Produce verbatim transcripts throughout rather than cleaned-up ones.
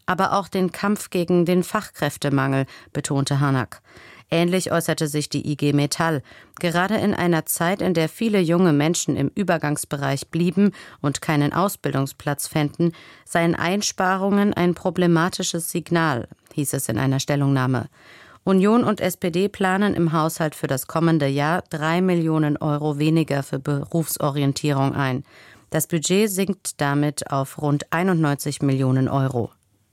aber auch den Kampf gegen den Fachkräftemangel, betonte Harnack. Ähnlich äußerte sich die I G Metall. Gerade in einer Zeit, in der viele junge Menschen im Übergangsbereich blieben und keinen Ausbildungsplatz fänden, seien Einsparungen ein problematisches Signal, hieß es in einer Stellungnahme. Union und S P D planen im Haushalt für das kommende Jahr drei Millionen Euro weniger für Berufsorientierung ein. Das Budget sinkt damit auf rund einundneunzig Millionen Euro.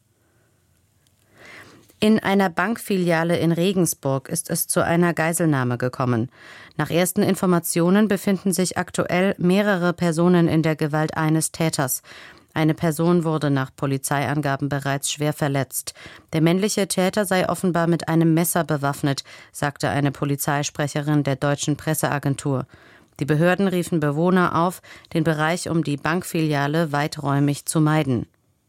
In einer Bankfiliale in Regensburg ist es zu einer Geiselnahme gekommen. Nach ersten Informationen befinden sich aktuell mehrere Personen in der Gewalt eines Täters. Eine Person wurde nach Polizeiangaben bereits schwer verletzt. Der männliche Täter sei offenbar mit einem Messer bewaffnet, sagte eine Polizeisprecherin der deutschen Presseagentur. Die Behörden riefen Bewohner auf, den Bereich um die Bankfiliale weiträumig zu meiden.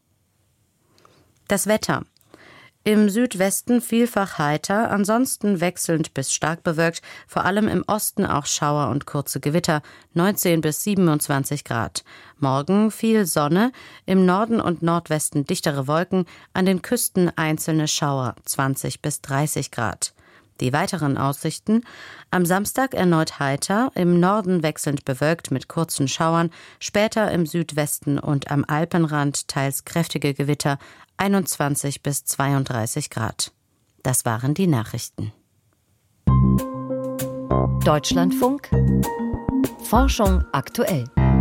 Das Wetter. Im Südwesten vielfach heiter, ansonsten wechselnd bis stark bewölkt, vor allem im Osten auch Schauer und kurze Gewitter, neunzehn bis siebenundzwanzig Grad. Morgen viel Sonne, im Norden und Nordwesten dichtere Wolken, an den Küsten einzelne Schauer, zwanzig bis dreißig Grad. Die weiteren Aussichten: am Samstag erneut heiter, im Norden wechselnd bewölkt mit kurzen Schauern, später im Südwesten und am Alpenrand teils kräftige Gewitter, einundzwanzig bis zweiunddreißig Grad. Das waren die Nachrichten. Deutschlandfunk Forschung aktuell.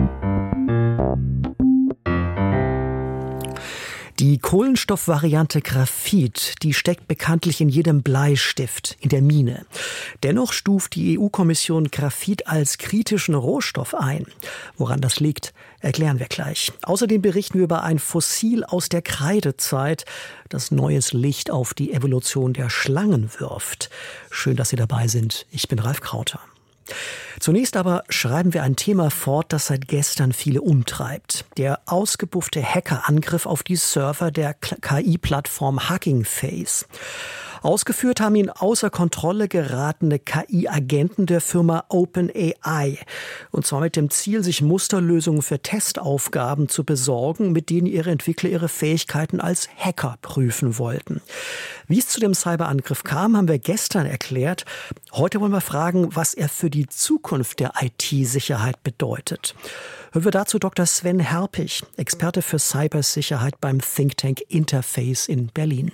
Die Kohlenstoffvariante Graphit, die steckt bekanntlich in jedem Bleistift, in der Mine. Dennoch stuft die E U-Kommission Graphit als kritischen Rohstoff ein. Woran das liegt, erklären wir gleich. Außerdem berichten wir über ein Fossil aus der Kreidezeit, das neues Licht auf die Evolution der Schlangen wirft. Schön, dass Sie dabei sind. Ich bin Ralf Krauter. Zunächst aber schreiben wir ein Thema fort, das seit gestern viele umtreibt. Der ausgebuffte Hackerangriff auf die Server der K I-Plattform Hugging Face. Ausgeführt haben ihn außer Kontrolle geratene K I-Agenten der Firma OpenAI. Und zwar mit dem Ziel, sich Musterlösungen für Testaufgaben zu besorgen, mit denen ihre Entwickler ihre Fähigkeiten als Hacker prüfen wollten. Wie es zu dem Cyberangriff kam, haben wir gestern erklärt. Heute wollen wir fragen, was er für die Zukunft der I T-Sicherheit bedeutet. Hören wir dazu Doktor Sven Herpich, Experte für Cybersicherheit beim Think Tank Interface in Berlin.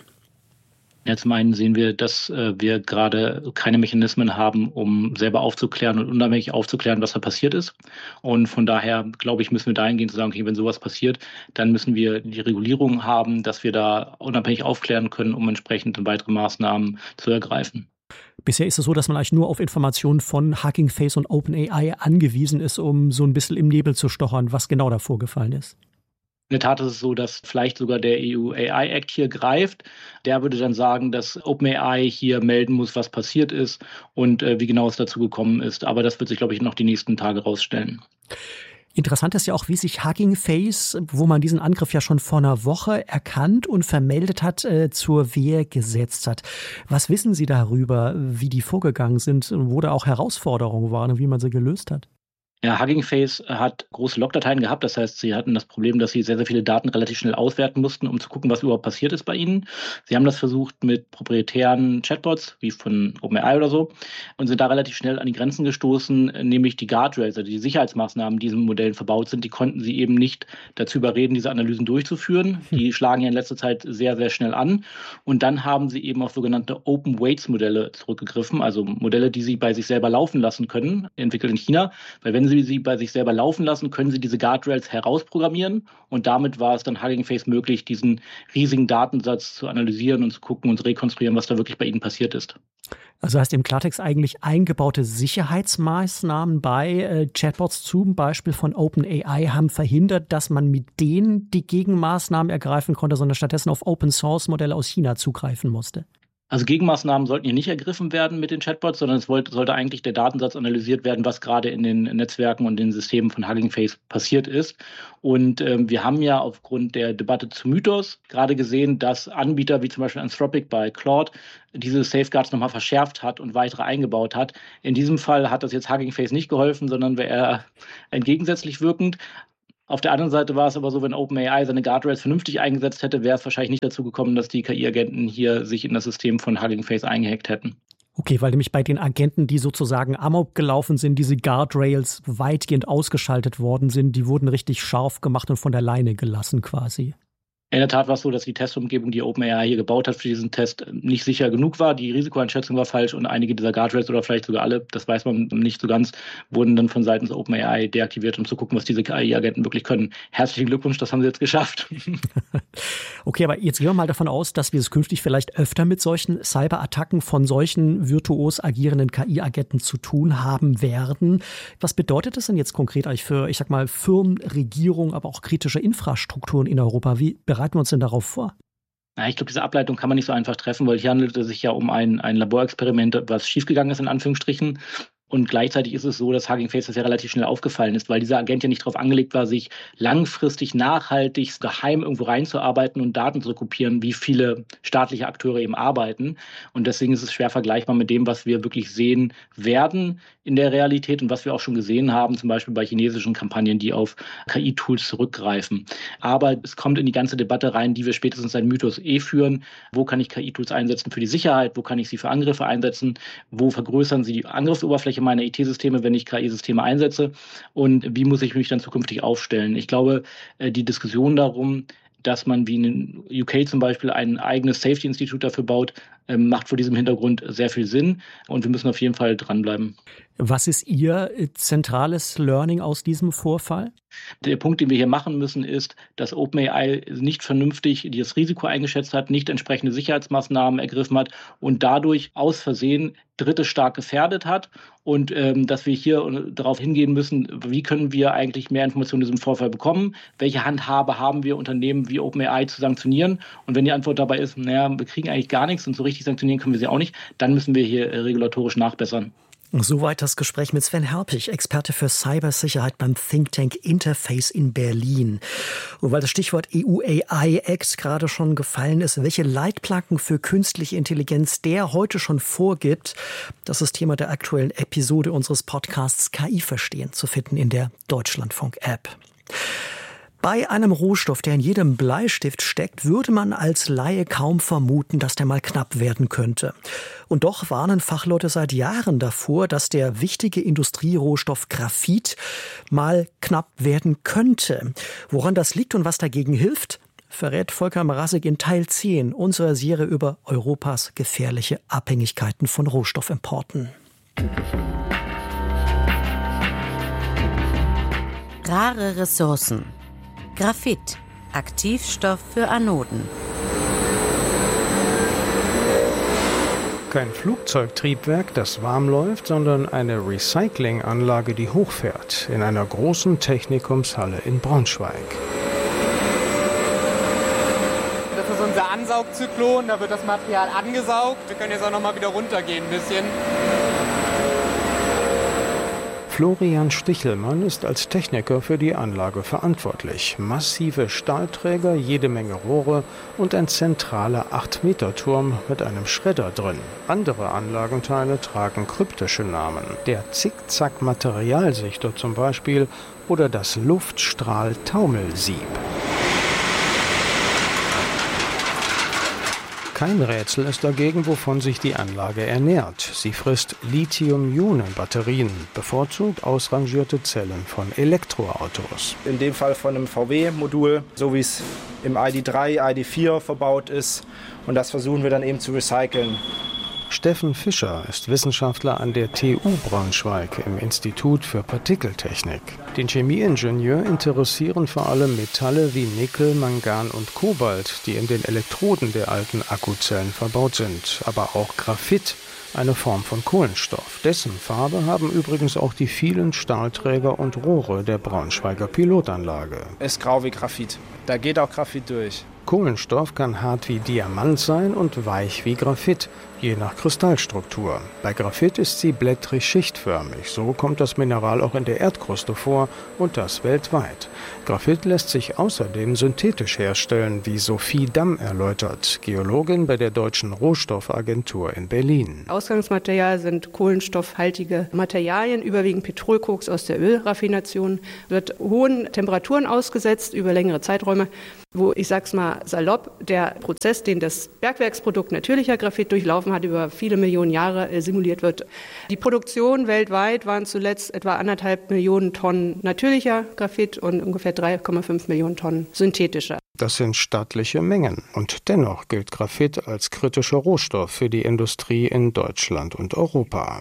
Ja, zum einen sehen wir, dass äh, wir gerade keine Mechanismen haben, um selber aufzuklären und unabhängig aufzuklären, was da passiert ist. Und von daher, glaube ich, müssen wir dahingehend zu sagen, okay, wenn sowas passiert, dann müssen wir die Regulierung haben, dass wir da unabhängig aufklären können, um entsprechend weitere Maßnahmen zu ergreifen. Bisher ist es so, dass man eigentlich nur auf Informationen von Hugging Face und OpenAI angewiesen ist, um so ein bisschen im Nebel zu stochern, was genau da vorgefallen ist. In der Tat ist es so, dass vielleicht sogar der E U A I Act hier greift. Der würde dann sagen, dass OpenAI hier melden muss, was passiert ist und äh, wie genau es dazu gekommen ist. Aber das wird sich, glaube ich, noch die nächsten Tage rausstellen. Interessant ist ja auch, wie sich Hugging Face, wo man diesen Angriff ja schon vor einer Woche erkannt und vermeldet hat, äh, zur Wehr gesetzt hat. Was wissen Sie darüber, wie die vorgegangen sind, wo da auch Herausforderungen waren und wie man sie gelöst hat? Ja, Hugging Face hat große Logdateien gehabt. Das heißt, sie hatten das Problem, dass sie sehr, sehr viele Daten relativ schnell auswerten mussten, um zu gucken, was überhaupt passiert ist bei ihnen. Sie haben das versucht mit proprietären Chatbots, wie von OpenAI oder so, und sind da relativ schnell an die Grenzen gestoßen, nämlich die Guardrails, also die Sicherheitsmaßnahmen, die in diesen Modellen verbaut sind, die konnten sie eben nicht dazu überreden, diese Analysen durchzuführen. Die schlagen ja in letzter Zeit sehr, sehr schnell an. Und dann haben sie eben auf sogenannte Open Weights Modelle zurückgegriffen, also Modelle, die sie bei sich selber laufen lassen können, entwickelt in China, weil wenn sie sie bei sich selber laufen lassen, können sie diese Guardrails herausprogrammieren und damit war es dann Hugging Face möglich, diesen riesigen Datensatz zu analysieren und zu gucken und zu rekonstruieren, was da wirklich bei ihnen passiert ist. Also heißt im Klartext eigentlich eingebaute Sicherheitsmaßnahmen bei äh, Chatbots zum Beispiel von OpenAI haben verhindert, dass man mit denen die Gegenmaßnahmen ergreifen konnte, sondern stattdessen auf Open-Source-Modelle aus China zugreifen musste. Also Gegenmaßnahmen sollten hier nicht ergriffen werden mit den Chatbots, sondern es wollte, sollte eigentlich der Datensatz analysiert werden, was gerade in den Netzwerken und den Systemen von Hugging Face passiert ist. Und ähm, wir haben ja aufgrund der Debatte zu Mythos gerade gesehen, dass Anbieter wie zum Beispiel Anthropic bei Claude diese Safeguards nochmal verschärft hat und weitere eingebaut hat. In diesem Fall hat das jetzt Hugging Face nicht geholfen, sondern wäre eher entgegensätzlich wirkend. Auf der anderen Seite war es aber so, wenn OpenAI seine Guardrails vernünftig eingesetzt hätte, wäre es wahrscheinlich nicht dazu gekommen, dass die K I-Agenten hier sich in das System von Hugging Face eingehackt hätten. Okay, weil nämlich bei den Agenten, die sozusagen amok gelaufen sind, diese Guardrails weitgehend ausgeschaltet worden sind, die wurden richtig scharf gemacht und von der Leine gelassen quasi. In der Tat war es so, dass die Testumgebung, die OpenAI hier gebaut hat für diesen Test, nicht sicher genug war. Die Risikoeinschätzung war falsch und einige dieser Guardrails oder vielleicht sogar alle, das weiß man nicht so ganz, wurden dann von seitens OpenAI deaktiviert, um zu gucken, was diese K I-Agenten wirklich können. Herzlichen Glückwunsch, das haben sie jetzt geschafft. Okay, aber jetzt gehen wir mal davon aus, dass wir es künftig vielleicht öfter mit solchen Cyberattacken von solchen virtuos agierenden K I-Agenten zu tun haben werden. Was bedeutet das denn jetzt konkret eigentlich für, ich sag mal, Firmen, Regierungen, aber auch kritische Infrastrukturen in Europa? Wie bereiten wir uns denn darauf vor? Ja, ich glaube, diese Ableitung kann man nicht so einfach treffen, weil hier handelt es sich ja um ein, ein Laborexperiment, was schiefgegangen ist, in Anführungsstrichen. Und gleichzeitig ist es so, dass Hugging Face das ja relativ schnell aufgefallen ist, weil dieser Agent ja nicht darauf angelegt war, sich langfristig, nachhaltig, geheim irgendwo reinzuarbeiten und Daten zu kopieren, wie viele staatliche Akteure eben arbeiten. Und deswegen ist es schwer vergleichbar mit dem, was wir wirklich sehen werden in der Realität und was wir auch schon gesehen haben, zum Beispiel bei chinesischen Kampagnen, die auf K I-Tools zurückgreifen. Aber es kommt in die ganze Debatte rein, die wir spätestens seit Mythos eh führen. Wo kann ich K I-Tools einsetzen für die Sicherheit? Wo kann ich sie für Angriffe einsetzen? Wo vergrößern sie die Angriffsoberfläche meiner I T-Systeme, wenn ich K I-Systeme einsetze? Und wie muss ich mich dann zukünftig aufstellen? Ich glaube, die Diskussion darum, dass man wie in U K zum Beispiel ein eigenes Safety-Institut dafür baut, macht vor diesem Hintergrund sehr viel Sinn. Und wir müssen auf jeden Fall dranbleiben. Was ist Ihr zentrales Learning aus diesem Vorfall? Der Punkt, den wir hier machen müssen, ist, dass OpenAI nicht vernünftig das Risiko eingeschätzt hat, nicht entsprechende Sicherheitsmaßnahmen ergriffen hat und dadurch aus Versehen Dritte stark gefährdet hat. Und ähm, dass wir hier darauf hingehen müssen, wie können wir eigentlich mehr Informationen in diesem Vorfall bekommen? Welche Handhabe haben wir, Unternehmen wie OpenAI zu sanktionieren? Und wenn die Antwort dabei ist, naja, wir kriegen eigentlich gar nichts und so richtig sanktionieren können wir sie auch nicht, dann müssen wir hier äh, regulatorisch nachbessern. Soweit das Gespräch mit Sven Herpich, Experte für Cybersicherheit beim Think Tank Interface in Berlin. Und weil das Stichwort E U A I Act gerade schon gefallen ist, welche Leitplanken für künstliche Intelligenz der heute schon vorgibt, das ist Thema der aktuellen Episode unseres Podcasts K I verstehen, zu finden in der Deutschlandfunk-App. Bei einem Rohstoff, der in jedem Bleistift steckt, würde man als Laie kaum vermuten, dass der mal knapp werden könnte. Und doch warnen Fachleute seit Jahren davor, dass der wichtige Industrierohstoff Graphit mal knapp werden könnte. Woran das liegt und was dagegen hilft, verrät Volker Mrazek in Teil zehn unserer Serie über Europas gefährliche Abhängigkeiten von Rohstoffimporten. Rare Ressourcen. Graphit, Aktivstoff für Anoden. Kein Flugzeugtriebwerk, das warm läuft, sondern eine Recyclinganlage, die hochfährt, in einer großen Technikumshalle in Braunschweig. Das ist unser Ansaugzyklon, da wird das Material angesaugt. Wir können jetzt auch noch mal wieder runtergehen ein bisschen. Florian Stichelmann ist als Techniker für die Anlage verantwortlich. Massive Stahlträger, jede Menge Rohre und ein zentraler acht Meter Turm mit einem Schredder drin. Andere Anlagenteile tragen kryptische Namen. Der Zickzack-Materialsichter zum Beispiel oder das Luftstrahl-Taumelsieb. Kein Rätsel ist dagegen, wovon sich die Anlage ernährt. Sie frisst Lithium-Ionen-Batterien, bevorzugt ausrangierte Zellen von Elektroautos. In dem Fall von einem V W-Modul, so wie es im I D drei, I D vier verbaut ist. Und das versuchen wir dann eben zu recyceln. Steffen Fischer ist Wissenschaftler an der T U Braunschweig im Institut für Partikeltechnik. Den Chemieingenieur interessieren vor allem Metalle wie Nickel, Mangan und Kobalt, die in den Elektroden der alten Akkuzellen verbaut sind, aber auch Graphit, eine Form von Kohlenstoff. Dessen Farbe haben übrigens auch die vielen Stahlträger und Rohre der Braunschweiger Pilotanlage. Ist grau wie Graphit. Da geht auch Graphit durch. Kohlenstoff kann hart wie Diamant sein und weich wie Graphit, je nach Kristallstruktur. Bei Graphit ist sie blättrig schichtförmig. So kommt das Mineral auch in der Erdkruste vor und das weltweit. Graphit lässt sich außerdem synthetisch herstellen, wie Sophie Damm erläutert, Geologin bei der Deutschen Rohstoffagentur in Berlin. Ausgangsmaterial sind kohlenstoffhaltige Materialien, überwiegend Petrolkoks aus der Ölraffination, wird hohen Temperaturen ausgesetzt über längere Zeiträume, wo, ich sag's mal salopp, der Prozess, den das Bergwerksprodukt natürlicher Graphit durchlaufen hat, über viele Millionen Jahre äh, simuliert wird. Die Produktion weltweit waren zuletzt etwa anderthalb Millionen Tonnen natürlicher Graphit und ungefähr drei Komma fünf Millionen Tonnen synthetischer. Das sind stattliche Mengen. Und dennoch gilt Graphit als kritischer Rohstoff für die Industrie in Deutschland und Europa.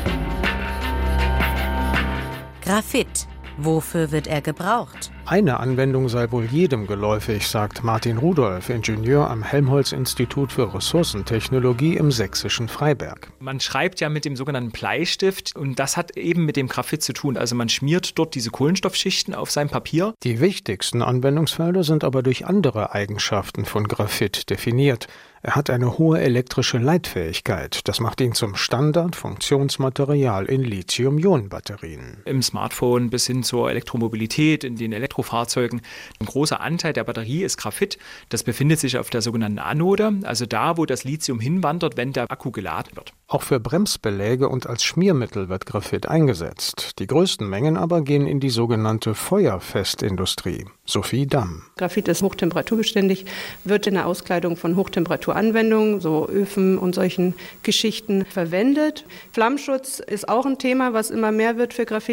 Graphit. Wofür wird er gebraucht? Eine Anwendung sei wohl jedem geläufig, sagt Martin Rudolph, Ingenieur am Helmholtz-Institut für Ressourcentechnologie im sächsischen Freiberg. Man schreibt ja mit dem sogenannten Bleistift und das hat eben mit dem Graphit zu tun. Also man schmiert dort diese Kohlenstoffschichten auf sein Papier. Die wichtigsten Anwendungsfelder sind aber durch andere Eigenschaften von Graphit definiert. Er hat eine hohe elektrische Leitfähigkeit. Das macht ihn zum Standard-Funktionsmaterial in Lithium-Ionen-Batterien. Im Smartphone bis hin zur Elektromobilität, in den Elektrofahrzeugen. Ein großer Anteil der Batterie ist Graphit. Das befindet sich auf der sogenannten Anode, also da, wo das Lithium hinwandert, wenn der Akku geladen wird. Auch für Bremsbeläge und als Schmiermittel wird Graphit eingesetzt. Die größten Mengen aber gehen in die sogenannte Feuerfestindustrie. Sophie Damm. Graphit ist hochtemperaturbeständig, wird in der Auskleidung von Hochtemperaturanwendungen, so Öfen und solchen Geschichten verwendet. Flammschutz ist auch ein Thema, was immer mehr wird für Graphit.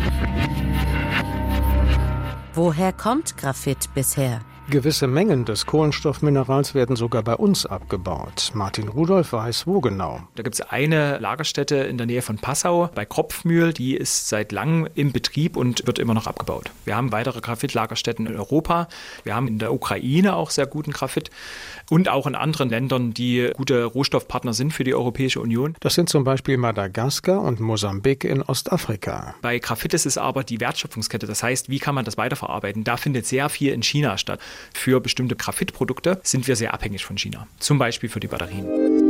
Woher kommt Graphit bisher? Gewisse Mengen des Kohlenstoffminerals werden sogar bei uns abgebaut. Martin Rudolph weiß, wo genau. Da gibt es eine Lagerstätte in der Nähe von Passau bei Kropfmühl. Die ist seit langem im Betrieb und wird immer noch abgebaut. Wir haben weitere Graphitlagerstätten in Europa. Wir haben in der Ukraine auch sehr guten Graphit und auch in anderen Ländern, die gute Rohstoffpartner sind für die Europäische Union. Das sind zum Beispiel Madagaskar und Mosambik in Ostafrika. Bei Graphit ist es aber die Wertschöpfungskette. Das heißt, wie kann man das weiterverarbeiten? Da findet sehr viel in China statt. Für bestimmte Graphitprodukte sind wir sehr abhängig von China, zum Beispiel für die Batterien.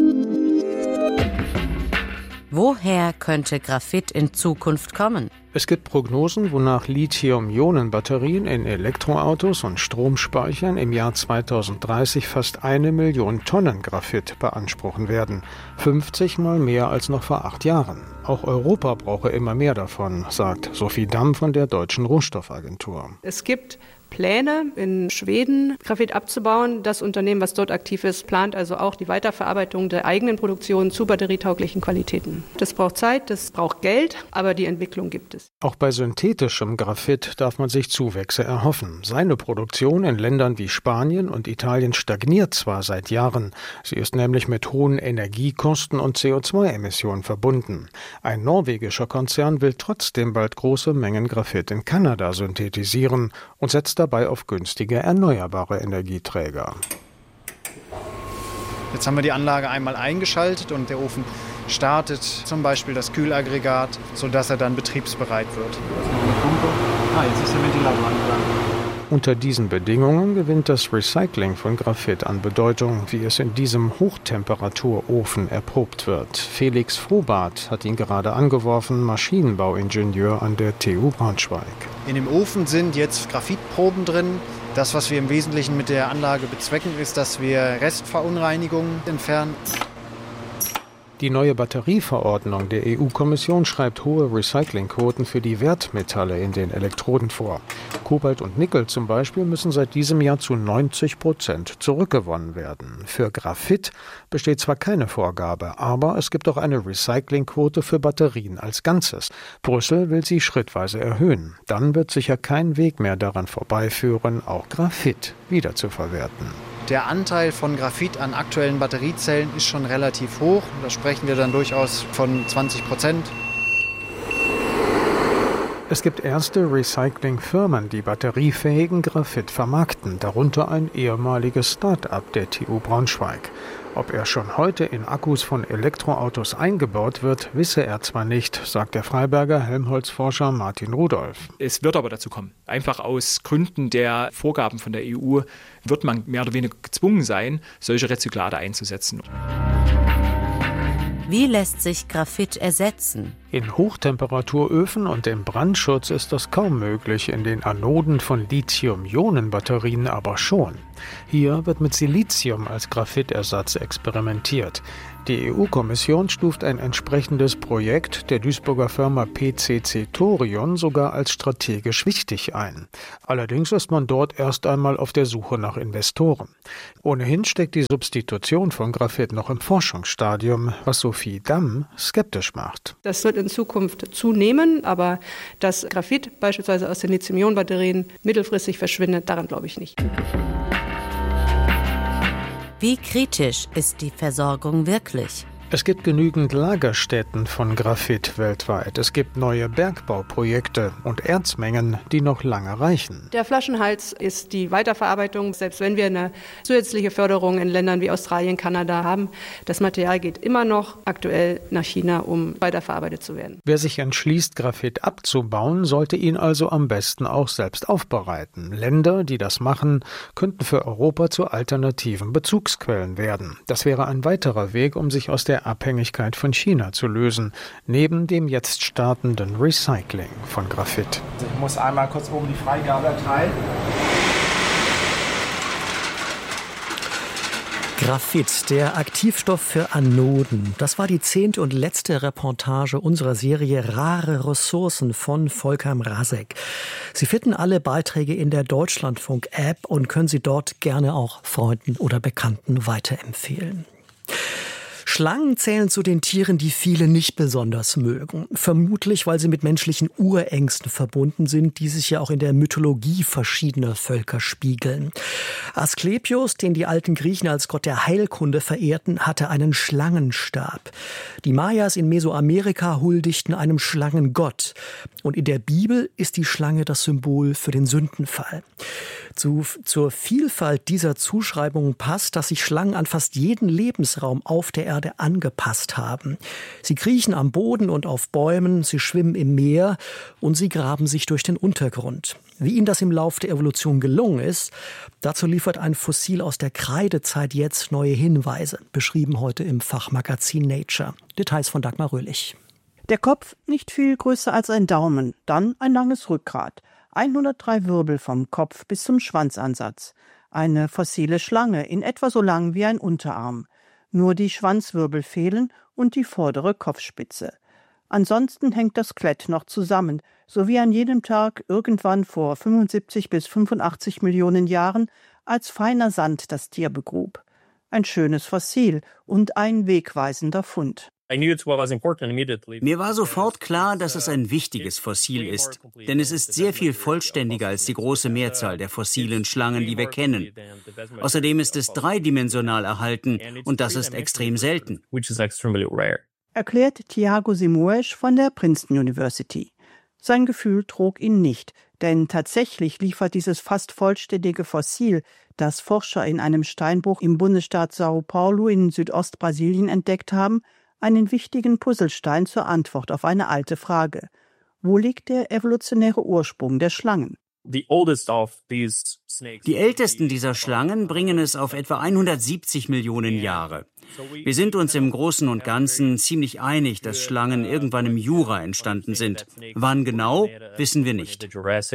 Woher könnte Graphit in Zukunft kommen? Es gibt Prognosen, wonach Lithium-Ionen-Batterien in Elektroautos und Stromspeichern im Jahr zweitausenddreißig fast eine Million Tonnen Graphit beanspruchen werden. fünfzig Mal mehr als noch vor acht Jahren. Auch Europa brauche immer mehr davon, sagt Sophie Damm von der Deutschen Rohstoffagentur. Es gibt Pläne, in Schweden Graphit abzubauen. Das Unternehmen, was dort aktiv ist, plant also auch die Weiterverarbeitung der eigenen Produktion zu batterietauglichen Qualitäten. Das braucht Zeit, das braucht Geld, aber die Entwicklung gibt es. Auch bei synthetischem Graphit darf man sich Zuwächse erhoffen. Seine Produktion in Ländern wie Spanien und Italien stagniert zwar seit Jahren. Sie ist nämlich mit hohen Energiekosten und C O zwei Emissionen verbunden. Ein norwegischer Konzern will trotzdem bald große Mengen Graphit in Kanada synthetisieren und setzt dabei auf günstige erneuerbare Energieträger. Jetzt haben wir die Anlage einmal eingeschaltet und der Ofen startet zum Beispiel das Kühlaggregat, sodass er dann betriebsbereit wird. Ah, jetzt ist der Ventilator angegangen. Unter diesen Bedingungen gewinnt das Recycling von Graphit an Bedeutung, wie es in diesem Hochtemperaturofen erprobt wird. Felix Frohbart hat ihn gerade angeworfen, Maschinenbauingenieur an der T U Braunschweig. In dem Ofen sind jetzt Graphitproben drin. Das, was wir im Wesentlichen mit der Anlage bezwecken, ist, dass wir Restverunreinigungen entfernen. Die neue Batterieverordnung der E U-Kommission schreibt hohe Recyclingquoten für die Wertmetalle in den Elektroden vor. Kobalt und Nickel zum Beispiel müssen seit diesem Jahr zu neunzig Prozent zurückgewonnen werden. Für Graphit besteht zwar keine Vorgabe, aber es gibt auch eine Recyclingquote für Batterien als Ganzes. Brüssel will sie schrittweise erhöhen. Dann wird sicher kein Weg mehr daran vorbeiführen, auch Graphit wiederzuverwerten. Der Anteil von Graphit an aktuellen Batteriezellen ist schon relativ hoch. Da sprechen wir dann durchaus von zwanzig Prozent. Es gibt erste Recyclingfirmen, die batteriefähigen Graphit vermarkten, darunter ein ehemaliges Start-up der T U Braunschweig. Ob er schon heute in Akkus von Elektroautos eingebaut wird, wisse er zwar nicht, sagt der Freiberger Helmholtz-Forscher Martin Rudolph. Es wird aber dazu kommen. Einfach aus Gründen der Vorgaben von der E U wird man mehr oder weniger gezwungen sein, solche Rezyklate einzusetzen. Wie lässt sich Graphit ersetzen? In Hochtemperaturöfen und im Brandschutz ist das kaum möglich, in den Anoden von Lithium-Ionen-Batterien aber schon. Hier wird mit Silizium als Graphitersatz experimentiert. Die E U-Kommission stuft ein entsprechendes Projekt der Duisburger Firma P C C Thorion sogar als strategisch wichtig ein. Allerdings ist man dort erst einmal auf der Suche nach Investoren. Ohnehin steckt die Substitution von Graphit noch im Forschungsstadium, was Sophie Damm skeptisch macht. Das wird in Zukunft zunehmen, aber dass Graphit beispielsweise aus den Lithium-Ionen-Batterien mittelfristig verschwindet, daran glaube ich nicht. Wie kritisch ist die Versorgung wirklich? Es gibt genügend Lagerstätten von Graphit weltweit. Es gibt neue Bergbauprojekte und Erzmengen, die noch lange reichen. Der Flaschenhals ist die Weiterverarbeitung. Selbst wenn wir eine zusätzliche Förderung in Ländern wie Australien, Kanada haben, das Material geht immer noch aktuell nach China, um weiterverarbeitet zu werden. Wer sich entschließt, Graphit abzubauen, sollte ihn also am besten auch selbst aufbereiten. Länder, die das machen, könnten für Europa zu alternativen Bezugsquellen werden. Das wäre ein weiterer Weg, um sich aus der Abhängigkeit von China zu lösen, neben dem jetzt startenden Recycling von Graphit. Ich muss einmal kurz oben die Freigabe erteilen. Graphit, der Aktivstoff für Anoden. Das war die zehnte und letzte Reportage unserer Serie Rare Ressourcen von Volker Mrazek. Sie finden alle Beiträge in der Deutschlandfunk-App und können sie dort gerne auch Freunden oder Bekannten weiterempfehlen. Schlangen zählen zu den Tieren, die viele nicht besonders mögen. Vermutlich, weil sie mit menschlichen Urängsten verbunden sind, die sich ja auch in der Mythologie verschiedener Völker spiegeln. Asklepios, den die alten Griechen als Gott der Heilkunde verehrten, hatte einen Schlangenstab. Die Mayas in Mesoamerika huldigten einem Schlangengott. Und in der Bibel ist die Schlange das Symbol für den Sündenfall. Zu, zur Vielfalt dieser Zuschreibungen passt, dass sich Schlangen an fast jeden Lebensraum auf der Erde angepasst haben. Sie kriechen am Boden und auf Bäumen, sie schwimmen im Meer und sie graben sich durch den Untergrund. Wie ihnen das im Lauf der Evolution gelungen ist, dazu liefert ein Fossil aus der Kreidezeit jetzt neue Hinweise, beschrieben heute im Fachmagazin Nature. Details von Dagmar Röhlich. Der Kopf nicht viel größer als ein Daumen, dann ein langes Rückgrat. hundertdrei Wirbel vom Kopf bis zum Schwanzansatz. Eine fossile Schlange, in etwa so lang wie ein Unterarm. Nur die Schwanzwirbel fehlen und die vordere Kopfspitze. Ansonsten hängt das Skelett noch zusammen, so wie an jedem Tag irgendwann vor fünfundsiebzig bis fünfundachtzig Millionen Jahren als feiner Sand das Tier begrub. Ein schönes Fossil und ein wegweisender Fund. Mir war sofort klar, dass es ein wichtiges Fossil ist, denn es ist sehr viel vollständiger als die große Mehrzahl der fossilen Schlangen, die wir kennen. Außerdem ist es dreidimensional erhalten und das ist extrem selten. Erklärt Tiago Simões von der Princeton University. Sein Gefühl trug ihn nicht, denn tatsächlich liefert dieses fast vollständige Fossil, das Forscher in einem Steinbruch im Bundesstaat São Paulo in Südostbrasilien entdeckt haben, einen wichtigen Puzzlestein zur Antwort auf eine alte Frage. Wo liegt der evolutionäre Ursprung der Schlangen? Die ältesten dieser Schlangen bringen es auf etwa hundertsiebzig Millionen Jahre. Wir sind uns im Großen und Ganzen ziemlich einig, dass Schlangen irgendwann im Jura entstanden sind. Wann genau, wissen wir nicht.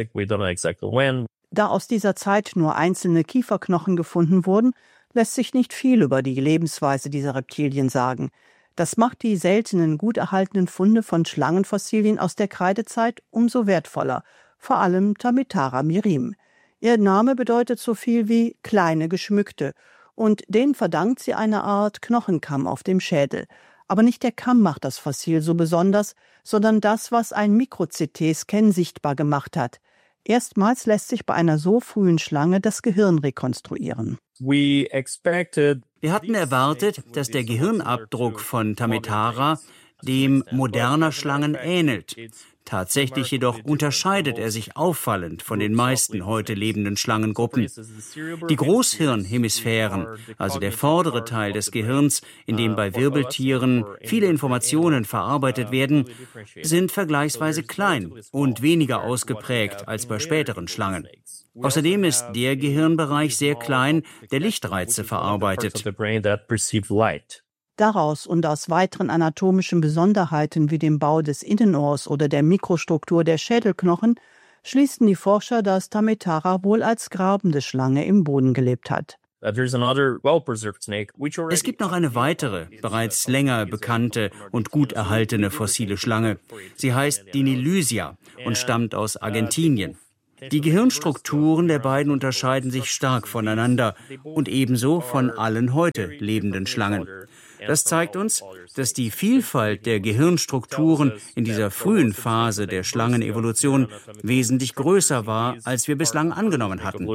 Da aus dieser Zeit nur einzelne Kieferknochen gefunden wurden, lässt sich nicht viel über die Lebensweise dieser Reptilien sagen. Das macht die seltenen, gut erhaltenen Funde von Schlangenfossilien aus der Kreidezeit umso wertvoller, vor allem Tamitara mirim. Ihr Name bedeutet so viel wie kleine Geschmückte und den verdankt sie eine Art Knochenkamm auf dem Schädel. Aber nicht der Kamm macht das Fossil so besonders, sondern das, was ein Mikro-C T-Scan sichtbar gemacht hat. Erstmals lässt sich bei einer so frühen Schlange das Gehirn rekonstruieren. Wir hatten erwartet, dass der Gehirnabdruck von Tamitara dem moderner Schlangen ähnelt. Tatsächlich jedoch unterscheidet er sich auffallend von den meisten heute lebenden Schlangengruppen. Die Großhirnhemisphären, also der vordere Teil des Gehirns, in dem bei Wirbeltieren viele Informationen verarbeitet werden, sind vergleichsweise klein und weniger ausgeprägt als bei späteren Schlangen. Außerdem ist der Gehirnbereich sehr klein, der Lichtreize verarbeitet. Daraus und aus weiteren anatomischen Besonderheiten wie dem Bau des Innenohrs oder der Mikrostruktur der Schädelknochen schließen die Forscher, dass Tamitara wohl als grabende Schlange im Boden gelebt hat. Es gibt noch eine weitere, bereits länger bekannte und gut erhaltene fossile Schlange. Sie heißt Dinilysia und stammt aus Argentinien. Die Gehirnstrukturen der beiden unterscheiden sich stark voneinander und ebenso von allen heute lebenden Schlangen. Das zeigt uns, dass die Vielfalt der Gehirnstrukturen in dieser frühen Phase der Schlangenevolution wesentlich größer war, als wir bislang angenommen hatten.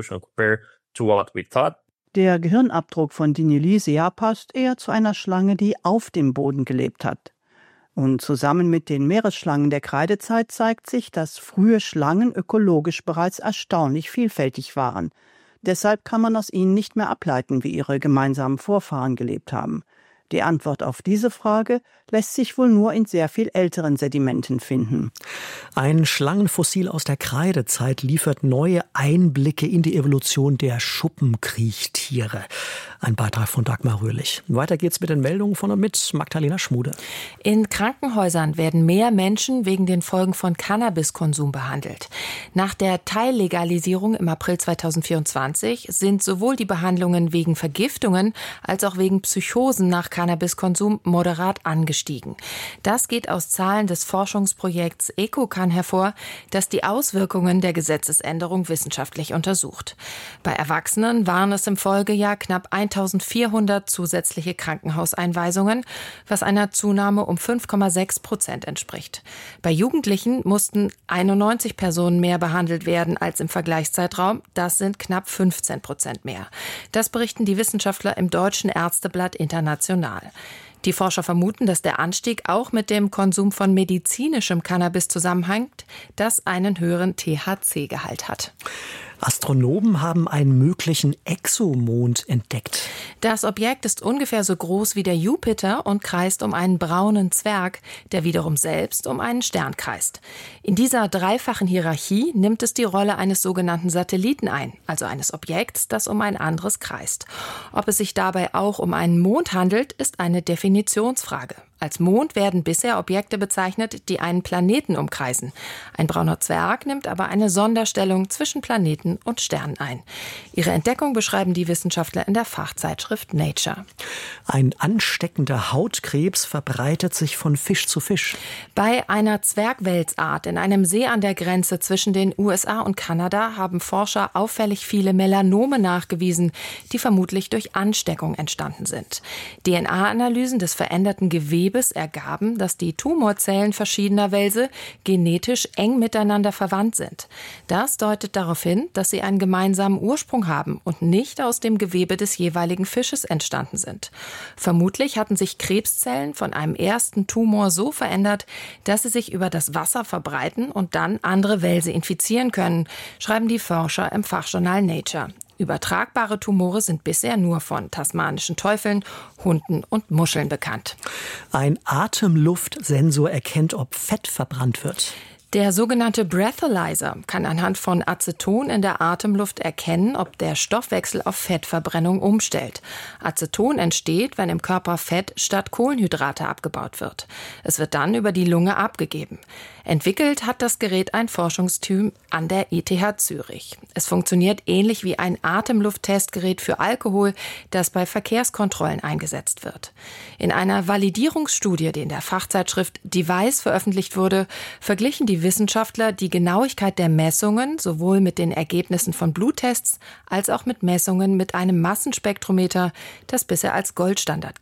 Der Gehirnabdruck von Dinilysia passt eher zu einer Schlange, die auf dem Boden gelebt hat. Und zusammen mit den Meeresschlangen der Kreidezeit zeigt sich, dass frühe Schlangen ökologisch bereits erstaunlich vielfältig waren. Deshalb kann man aus ihnen nicht mehr ableiten, wie ihre gemeinsamen Vorfahren gelebt haben. Die Antwort auf diese Frage lässt sich wohl nur in sehr viel älteren Sedimenten finden. Ein Schlangenfossil aus der Kreidezeit liefert neue Einblicke in die Evolution der Schuppenkriechtiere. Ein Beitrag von Dagmar Röhlich. Weiter geht's mit den Meldungen von und mit Magdalena Schmude. In Krankenhäusern werden mehr Menschen wegen den Folgen von Cannabiskonsum behandelt. Nach der Teillegalisierung im April zweitausendvierundzwanzig sind sowohl die Behandlungen wegen Vergiftungen als auch wegen Psychosen nach Cannabiskonsum moderat angestiegen. Das geht aus Zahlen des Forschungsprojekts EcoCan hervor, das die Auswirkungen der Gesetzesänderung wissenschaftlich untersucht. Bei Erwachsenen waren es im Folgejahr knapp eintausendvierhundert zusätzliche Krankenhauseinweisungen, was einer Zunahme um fünf Komma sechs Prozent entspricht. Bei Jugendlichen mussten einundneunzig Personen mehr behandelt werden als im Vergleichszeitraum. Das sind knapp fünfzehn Prozent mehr. Das berichten die Wissenschaftler im Deutschen Ärzteblatt International. Die Forscher vermuten, dass der Anstieg auch mit dem Konsum von medizinischem Cannabis zusammenhängt, das einen höheren T H C-Gehalt hat. Astronomen haben einen möglichen Exomond entdeckt. Das Objekt ist ungefähr so groß wie der Jupiter und kreist um einen braunen Zwerg, der wiederum selbst um einen Stern kreist. In dieser dreifachen Hierarchie nimmt es die Rolle eines sogenannten Satelliten ein, also eines Objekts, das um ein anderes kreist. Ob es sich dabei auch um einen Mond handelt, ist eine Definitionsfrage. Als Mond werden bisher Objekte bezeichnet, die einen Planeten umkreisen. Ein brauner Zwerg nimmt aber eine Sonderstellung zwischen Planeten und Sternen ein. Ihre Entdeckung beschreiben die Wissenschaftler in der Fachzeitschrift Nature. Ein ansteckender Hautkrebs verbreitet sich von Fisch zu Fisch. Bei einer Zwergwelsart in einem See an der Grenze zwischen den U S A und Kanada haben Forscher auffällig viele Melanome nachgewiesen, die vermutlich durch Ansteckung entstanden sind. D N A-Analysen des veränderten Gewebes ergaben, dass die Tumorzellen verschiedener Welse genetisch eng miteinander verwandt sind. Das deutet darauf hin, dass sie einen gemeinsamen Ursprung haben und nicht aus dem Gewebe des jeweiligen Fisches entstanden sind. Vermutlich hatten sich Krebszellen von einem ersten Tumor so verändert, dass sie sich über das Wasser verbreiten und dann andere Welse infizieren können, schreiben die Forscher im Fachjournal Nature. Übertragbare Tumore sind bisher nur von tasmanischen Teufeln, Hunden und Muscheln bekannt. Ein Atemluftsensor erkennt, ob Fett verbrannt wird. Der sogenannte Breathalyzer kann anhand von Aceton in der Atemluft erkennen, ob der Stoffwechsel auf Fettverbrennung umstellt. Aceton entsteht, wenn im Körper Fett statt Kohlenhydrate abgebaut wird. Es wird dann über die Lunge abgegeben. Entwickelt hat das Gerät ein Forschungsteam an der E T H Zürich. Es funktioniert ähnlich wie ein Atemlufttestgerät für Alkohol, das bei Verkehrskontrollen eingesetzt wird. In einer Validierungsstudie, die in der Fachzeitschrift Device veröffentlicht wurde, verglichen die Wissenschaftler die Genauigkeit der Messungen sowohl mit den Ergebnissen von Bluttests als auch mit Messungen mit einem Massenspektrometer, das bisher als Goldstandard gilt.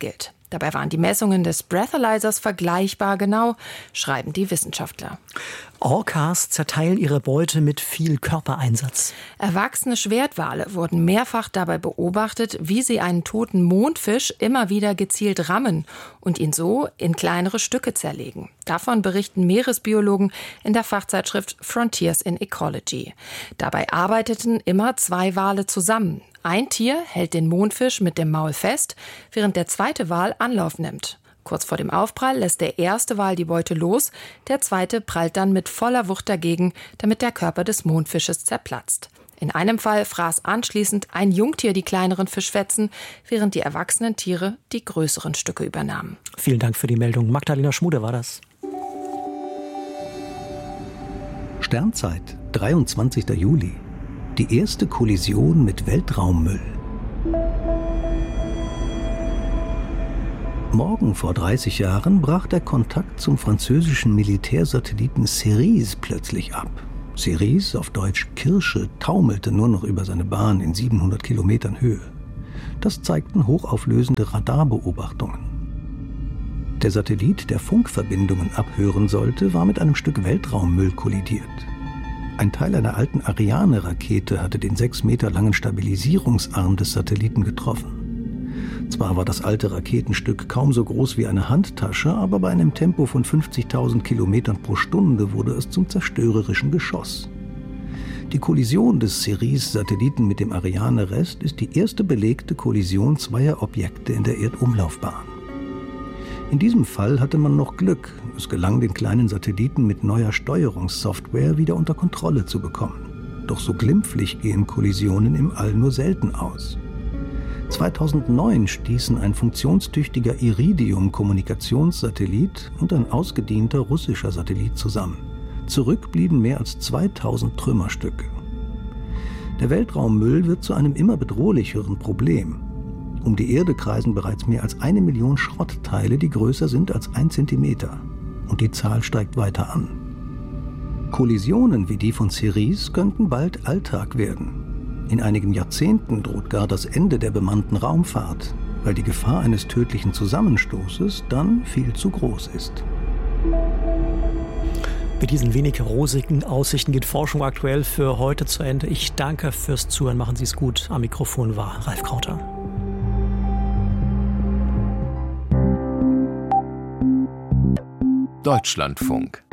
Dabei waren die Messungen des Breathalyzers vergleichbar genau, schreiben die Wissenschaftler. Orcas zerteilen ihre Beute mit viel Körpereinsatz. Erwachsene Schwertwale wurden mehrfach dabei beobachtet, wie sie einen toten Mondfisch immer wieder gezielt rammen und ihn so in kleinere Stücke zerlegen. Davon berichten Meeresbiologen in der Fachzeitschrift Frontiers in Ecology. Dabei arbeiteten immer zwei Wale zusammen. Ein Tier hält den Mondfisch mit dem Maul fest, während der zweite Wal Anlauf nimmt. Kurz vor dem Aufprall lässt der erste Wal die Beute los, der zweite prallt dann mit voller Wucht dagegen, damit der Körper des Mondfisches zerplatzt. In einem Fall fraß anschließend ein Jungtier die kleineren Fischfetzen, während die erwachsenen Tiere die größeren Stücke übernahmen. Vielen Dank für die Meldung. Magdalena Schmude war das. Sternzeit, dreiundzwanzigster Juli. Die erste Kollision mit Weltraummüll. Morgen vor dreißig Jahren brach der Kontakt zum französischen Militärsatelliten Cerise plötzlich ab. Cerise, auf Deutsch Kirsche, taumelte nur noch über seine Bahn in siebenhundert Kilometern Höhe. Das zeigten hochauflösende Radarbeobachtungen. Der Satellit, der Funkverbindungen abhören sollte, war mit einem Stück Weltraummüll kollidiert. Ein Teil einer alten Ariane-Rakete hatte den sechs Meter langen Stabilisierungsarm des Satelliten getroffen. Zwar war das alte Raketenstück kaum so groß wie eine Handtasche, aber bei einem Tempo von fünfzigtausend Kilometern pro Stunde wurde es zum zerstörerischen Geschoss. Die Kollision des Cerise-Satelliten mit dem Ariane-Rest ist die erste belegte Kollision zweier Objekte in der Erdumlaufbahn. In diesem Fall hatte man noch Glück. Es gelang den kleinen Satelliten mit neuer Steuerungssoftware wieder unter Kontrolle zu bekommen. Doch so glimpflich gehen Kollisionen im All nur selten aus. zweitausendneun stießen ein funktionstüchtiger Iridium-Kommunikationssatellit und ein ausgedienter russischer Satellit zusammen. Zurück blieben mehr als zweitausend Trümmerstücke. Der Weltraummüll wird zu einem immer bedrohlicheren Problem. Um die Erde kreisen bereits mehr als eine Million Schrottteile, die größer sind als ein Zentimeter. Und die Zahl steigt weiter an. Kollisionen wie die von Cerise könnten bald Alltag werden. In einigen Jahrzehnten droht gar das Ende der bemannten Raumfahrt, weil die Gefahr eines tödlichen Zusammenstoßes dann viel zu groß ist. Mit diesen wenig rosigen Aussichten geht Forschung aktuell für heute zu Ende. Ich danke fürs Zuhören. Machen Sie es gut. Am Mikrofon war Ralf Krauter. Deutschlandfunk.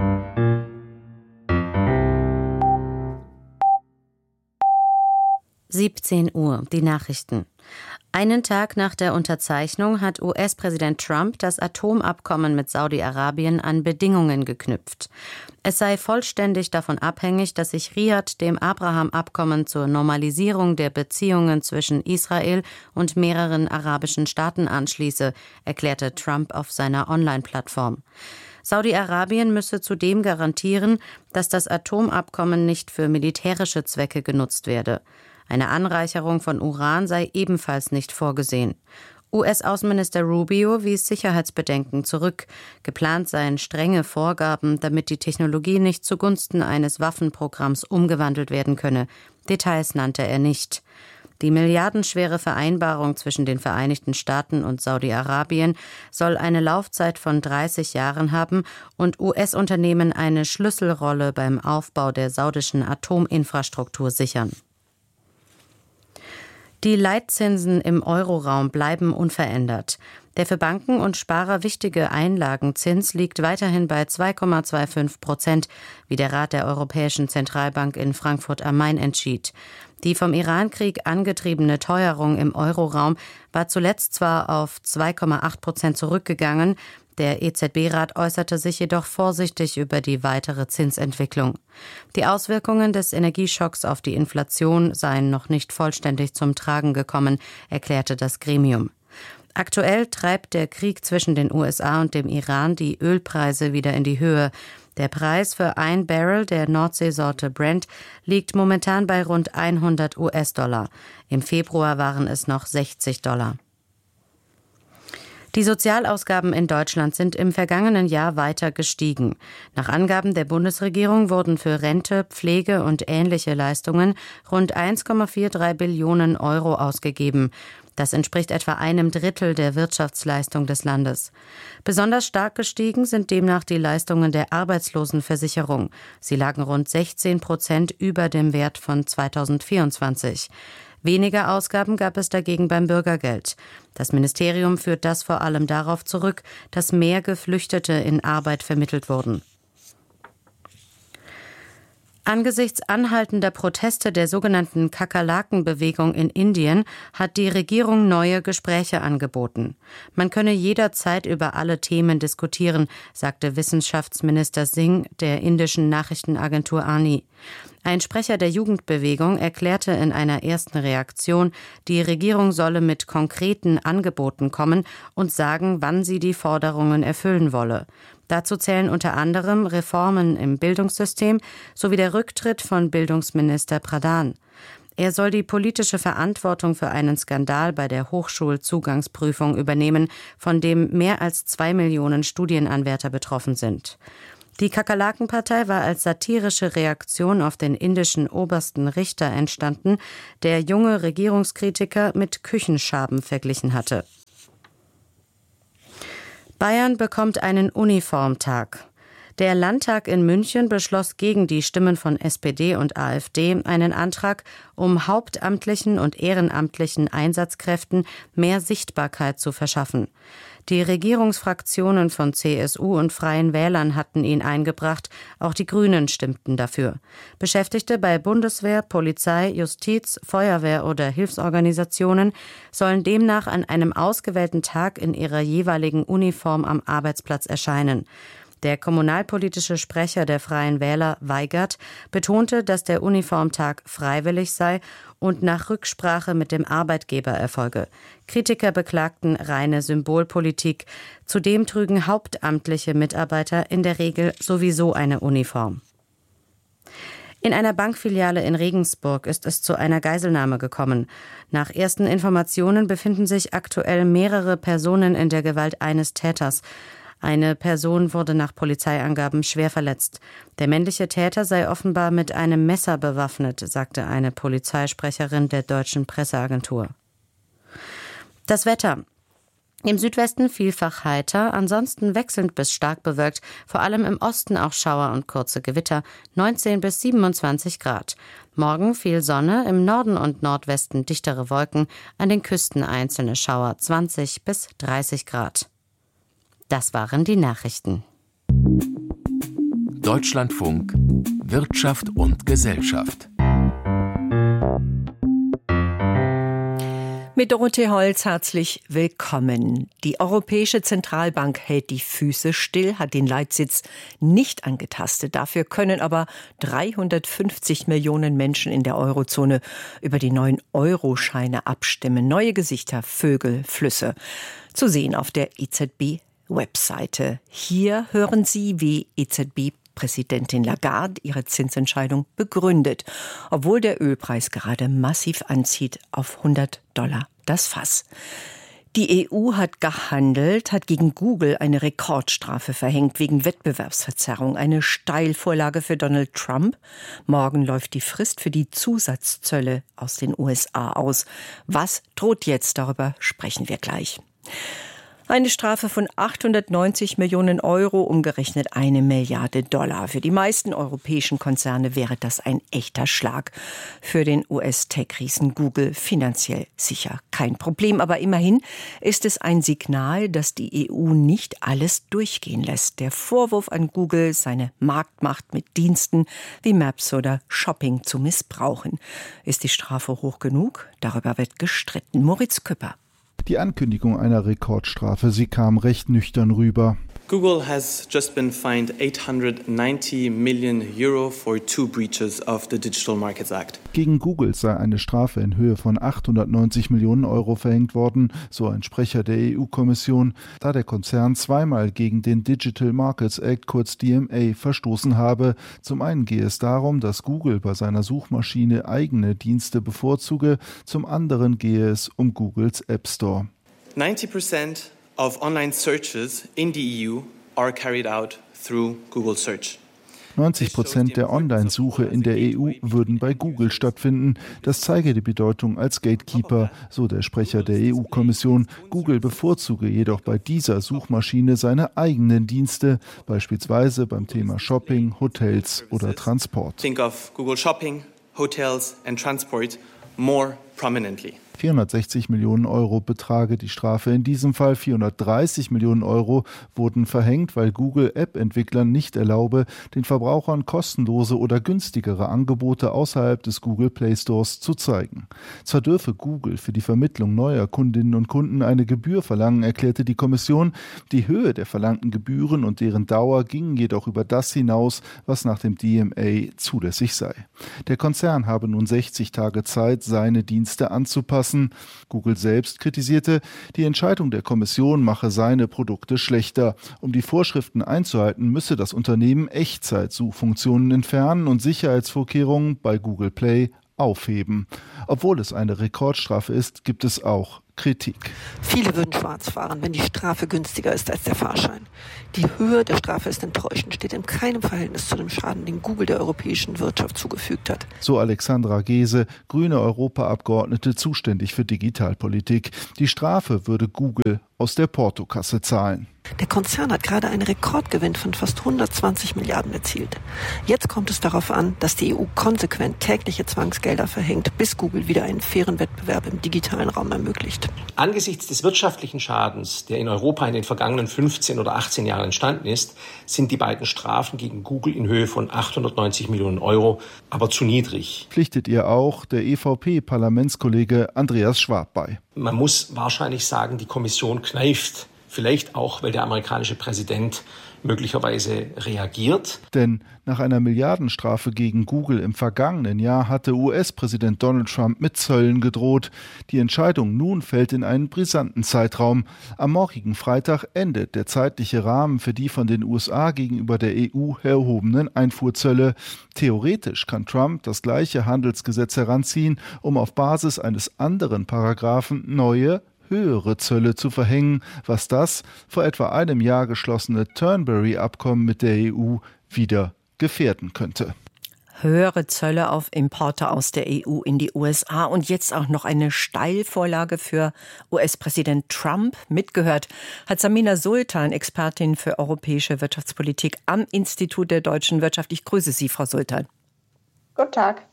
siebzehn Uhr, die Nachrichten. Einen Tag nach der Unterzeichnung hat U S-Präsident Trump das Atomabkommen mit Saudi-Arabien an Bedingungen geknüpft. Es sei vollständig davon abhängig, dass sich Riad dem Abraham-Abkommen zur Normalisierung der Beziehungen zwischen Israel und mehreren arabischen Staaten anschließe, erklärte Trump auf seiner Online-Plattform. Saudi-Arabien müsse zudem garantieren, dass das Atomabkommen nicht für militärische Zwecke genutzt werde. Eine Anreicherung von Uran sei ebenfalls nicht vorgesehen. U S-Außenminister Rubio wies Sicherheitsbedenken zurück. Geplant seien strenge Vorgaben, damit die Technologie nicht zugunsten eines Waffenprogramms umgewandelt werden könne. Details nannte er nicht. Die milliardenschwere Vereinbarung zwischen den Vereinigten Staaten und Saudi-Arabien soll eine Laufzeit von dreißig Jahren haben und U S-Unternehmen eine Schlüsselrolle beim Aufbau der saudischen Atominfrastruktur sichern. Die Leitzinsen im Euroraum bleiben unverändert. Der für Banken und Sparer wichtige Einlagenzins liegt weiterhin bei zwei Komma fünfundzwanzig Prozent, wie der Rat der Europäischen Zentralbank in Frankfurt am Main entschied. Die vom Irankrieg angetriebene Teuerung im Euroraum war zuletzt zwar auf zwei Komma acht Prozent zurückgegangen, der E Z B-Rat äußerte sich jedoch vorsichtig über die weitere Zinsentwicklung. Die Auswirkungen des Energieschocks auf die Inflation seien noch nicht vollständig zum Tragen gekommen, erklärte das Gremium. Aktuell treibt der Krieg zwischen den U S A und dem Iran die Ölpreise wieder in die Höhe. Der Preis für ein Barrel der Nordseesorte Brent liegt momentan bei rund hundert US-Dollar. Im Februar waren es noch sechzig Dollar. Die Sozialausgaben in Deutschland sind im vergangenen Jahr weiter gestiegen. Nach Angaben der Bundesregierung wurden für Rente, Pflege und ähnliche Leistungen rund eins Komma drei vier Billionen Euro ausgegeben. Das entspricht etwa einem Drittel der Wirtschaftsleistung des Landes. Besonders stark gestiegen sind demnach die Leistungen der Arbeitslosenversicherung. Sie lagen rund sechzehn Prozent über dem Wert von zweitausendvierundzwanzig. Weniger Ausgaben gab es dagegen beim Bürgergeld. Das Ministerium führt das vor allem darauf zurück, dass mehr Geflüchtete in Arbeit vermittelt wurden. Angesichts anhaltender Proteste der sogenannten Kakerlaken-Bewegung in Indien hat die Regierung neue Gespräche angeboten. Man könne jederzeit über alle Themen diskutieren, sagte Wissenschaftsminister Singh der indischen Nachrichtenagentur A N I. Ein Sprecher der Jugendbewegung erklärte in einer ersten Reaktion, die Regierung solle mit konkreten Angeboten kommen und sagen, wann sie die Forderungen erfüllen wolle. Dazu zählen unter anderem Reformen im Bildungssystem sowie der Rücktritt von Bildungsminister Pradhan. Er soll die politische Verantwortung für einen Skandal bei der Hochschulzugangsprüfung übernehmen, von dem mehr als zwei Millionen Studienanwärter betroffen sind. Die Kakerlakenpartei war als satirische Reaktion auf den indischen obersten Richter entstanden, der junge Regierungskritiker mit Küchenschaben verglichen hatte. Bayern bekommt einen Uniformtag. Der Landtag in München beschloss gegen die Stimmen von S P D und AfD einen Antrag, um hauptamtlichen und ehrenamtlichen Einsatzkräften mehr Sichtbarkeit zu verschaffen. Die Regierungsfraktionen von C S U und Freien Wählern hatten ihn eingebracht, auch die Grünen stimmten dafür. Beschäftigte bei Bundeswehr, Polizei, Justiz, Feuerwehr oder Hilfsorganisationen sollen demnach an einem ausgewählten Tag in ihrer jeweiligen Uniform am Arbeitsplatz erscheinen. Der kommunalpolitische Sprecher der Freien Wähler, Weigert, betonte, dass der Uniformtag freiwillig sei und nach Rücksprache mit dem Arbeitgeber erfolge. Kritiker beklagten reine Symbolpolitik. Zudem trügen hauptamtliche Mitarbeiter in der Regel sowieso eine Uniform. In einer Bankfiliale in Regensburg ist es zu einer Geiselnahme gekommen. Nach ersten Informationen befinden sich aktuell mehrere Personen in der Gewalt eines Täters. Eine Person wurde nach Polizeiangaben schwer verletzt. Der männliche Täter sei offenbar mit einem Messer bewaffnet, sagte eine Polizeisprecherin der deutschen Presseagentur. Das Wetter. Im Südwesten vielfach heiter, ansonsten wechselnd bis stark bewölkt, vor allem im Osten auch Schauer und kurze Gewitter, neunzehn bis siebenundzwanzig Grad. Morgen viel Sonne, im Norden und Nordwesten dichtere Wolken, an den Küsten einzelne Schauer, zwanzig bis dreißig Grad. Das waren die Nachrichten. Deutschlandfunk Wirtschaft und Gesellschaft. Mit Dorothee Holz herzlich willkommen. Die Europäische Zentralbank hält die Füße still, hat den Leitsitz nicht angetastet. Dafür können aber dreihundertfünfzig Millionen Menschen in der Eurozone über die neuen Euroscheine abstimmen. Neue Gesichter, Vögel, Flüsse. Zu sehen auf der E Z B-Webseite. Hier hören Sie, wie E Z B-Präsidentin Lagarde ihre Zinsentscheidung begründet, obwohl der Ölpreis gerade massiv anzieht auf hundert Dollar das Fass. Die E U hat gehandelt, hat gegen Google eine Rekordstrafe verhängt wegen Wettbewerbsverzerrung, eine Steilvorlage für Donald Trump. Morgen läuft die Frist für die Zusatzzölle aus den U S A aus. Was droht jetzt? Darüber sprechen wir gleich. Eine Strafe von achthundertneunzig Millionen Euro, umgerechnet eine Milliarde Dollar. Für die meisten europäischen Konzerne wäre das ein echter Schlag. Für den U S-Tech-Riesen Google finanziell sicher kein Problem. Aber immerhin ist es ein Signal, dass die E U nicht alles durchgehen lässt. Der Vorwurf an Google, seine Marktmacht mit Diensten wie Maps oder Shopping zu missbrauchen. Ist die Strafe hoch genug? Darüber wird gestritten. Moritz Küpper. Die Ankündigung einer Rekordstrafe, sie kam recht nüchtern rüber. Google has just been fined eight hundred ninety million euro for two breaches of the Digital Markets Act. Gegen Google sei eine Strafe in Höhe von achthundertneunzig Millionen Euro verhängt worden, so ein Sprecher der E U-Kommission, da der Konzern zweimal gegen den Digital Markets Act, kurz D M A, verstoßen habe. Zum einen gehe es darum, dass Google bei seiner Suchmaschine eigene Dienste bevorzuge, zum anderen gehe es um Googles App Store. ninety percent of online searches in the E U are carried out through Google Search. neunzig Prozent der Online-Suche in der E U würden bei Google stattfinden. Das zeige die Bedeutung als Gatekeeper, so der Sprecher der E U-Kommission. Google bevorzuge jedoch bei dieser Suchmaschine seine eigenen Dienste, beispielsweise beim Thema Shopping, Hotels oder Transport. Think of Google Shopping, Hotels and Transport more prominently. vierhundertsechzig Millionen Euro betrage die Strafe. In diesem Fall vierhundertdreißig Millionen Euro wurden verhängt, weil Google App-Entwicklern nicht erlaube, den Verbrauchern kostenlose oder günstigere Angebote außerhalb des Google Play Stores zu zeigen. Zwar dürfe Google für die Vermittlung neuer Kundinnen und Kunden eine Gebühr verlangen, erklärte die Kommission. Die Höhe der verlangten Gebühren und deren Dauer gingen jedoch über das hinaus, was nach dem D M A zulässig sei. Der Konzern habe nun sechzig Tage Zeit, seine Dienste anzupassen. Google selbst kritisierte, die Entscheidung der Kommission mache seine Produkte schlechter. Um die Vorschriften einzuhalten, müsse das Unternehmen Echtzeitsuchfunktionen entfernen und Sicherheitsvorkehrungen bei Google Play aufheben. Obwohl es eine Rekordstrafe ist, gibt es auch Kritik. Viele würden schwarz fahren, wenn die Strafe günstiger ist als der Fahrschein. Die Höhe der Strafe ist enttäuschend, steht in keinem Verhältnis zu dem Schaden, den Google der europäischen Wirtschaft zugefügt hat. So Alexandra Gese, grüne Europaabgeordnete zuständig für Digitalpolitik. Die Strafe würde Google aus der Portokasse zahlen. Der Konzern hat gerade einen Rekordgewinn von fast hundertzwanzig Milliarden erzielt. Jetzt kommt es darauf an, dass die E U konsequent tägliche Zwangsgelder verhängt, bis Google wieder einen fairen Wettbewerb im digitalen Raum ermöglicht. Angesichts des wirtschaftlichen Schadens, der in Europa in den vergangenen fünfzehn oder achtzehn Jahren entstanden ist, sind die beiden Strafen gegen Google in Höhe von achthundertneunzig Millionen Euro aber zu niedrig. Pflichtet ihr auch der E V P-Parlamentskollege Andreas Schwab bei. Man muss wahrscheinlich sagen, die Kommission kneift. Vielleicht auch, weil der amerikanische Präsident möglicherweise reagiert. Denn nach einer Milliardenstrafe gegen Google im vergangenen Jahr hatte U S-Präsident Donald Trump mit Zöllen gedroht. Die Entscheidung nun fällt in einen brisanten Zeitraum. Am morgigen Freitag endet der zeitliche Rahmen für die von den U S A gegenüber der E U erhobenen Einfuhrzölle. Theoretisch kann Trump das gleiche Handelsgesetz heranziehen, um auf Basis eines anderen Paragraphen neue höhere Zölle zu verhängen, was das vor etwa einem Jahr geschlossene Turnberry-Abkommen mit der E U wieder gefährden könnte. Höhere Zölle auf Importe aus der E U in die U S A und jetzt auch noch eine Steilvorlage für U S-Präsident Trump. Mitgehört hat Samina Sultan, Expertin für europäische Wirtschaftspolitik am Institut der deutschen Wirtschaft. Ich grüße Sie, Frau Sultan. Guten Tag.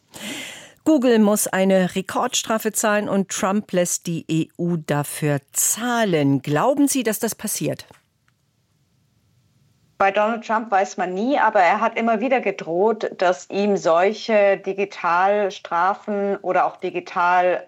Google muss eine Rekordstrafe zahlen und Trump lässt die E U dafür zahlen. Glauben Sie, dass das passiert? Bei Donald Trump weiß man nie, aber er hat immer wieder gedroht, dass ihm solche Digitalstrafen oder auch Digitalsteuern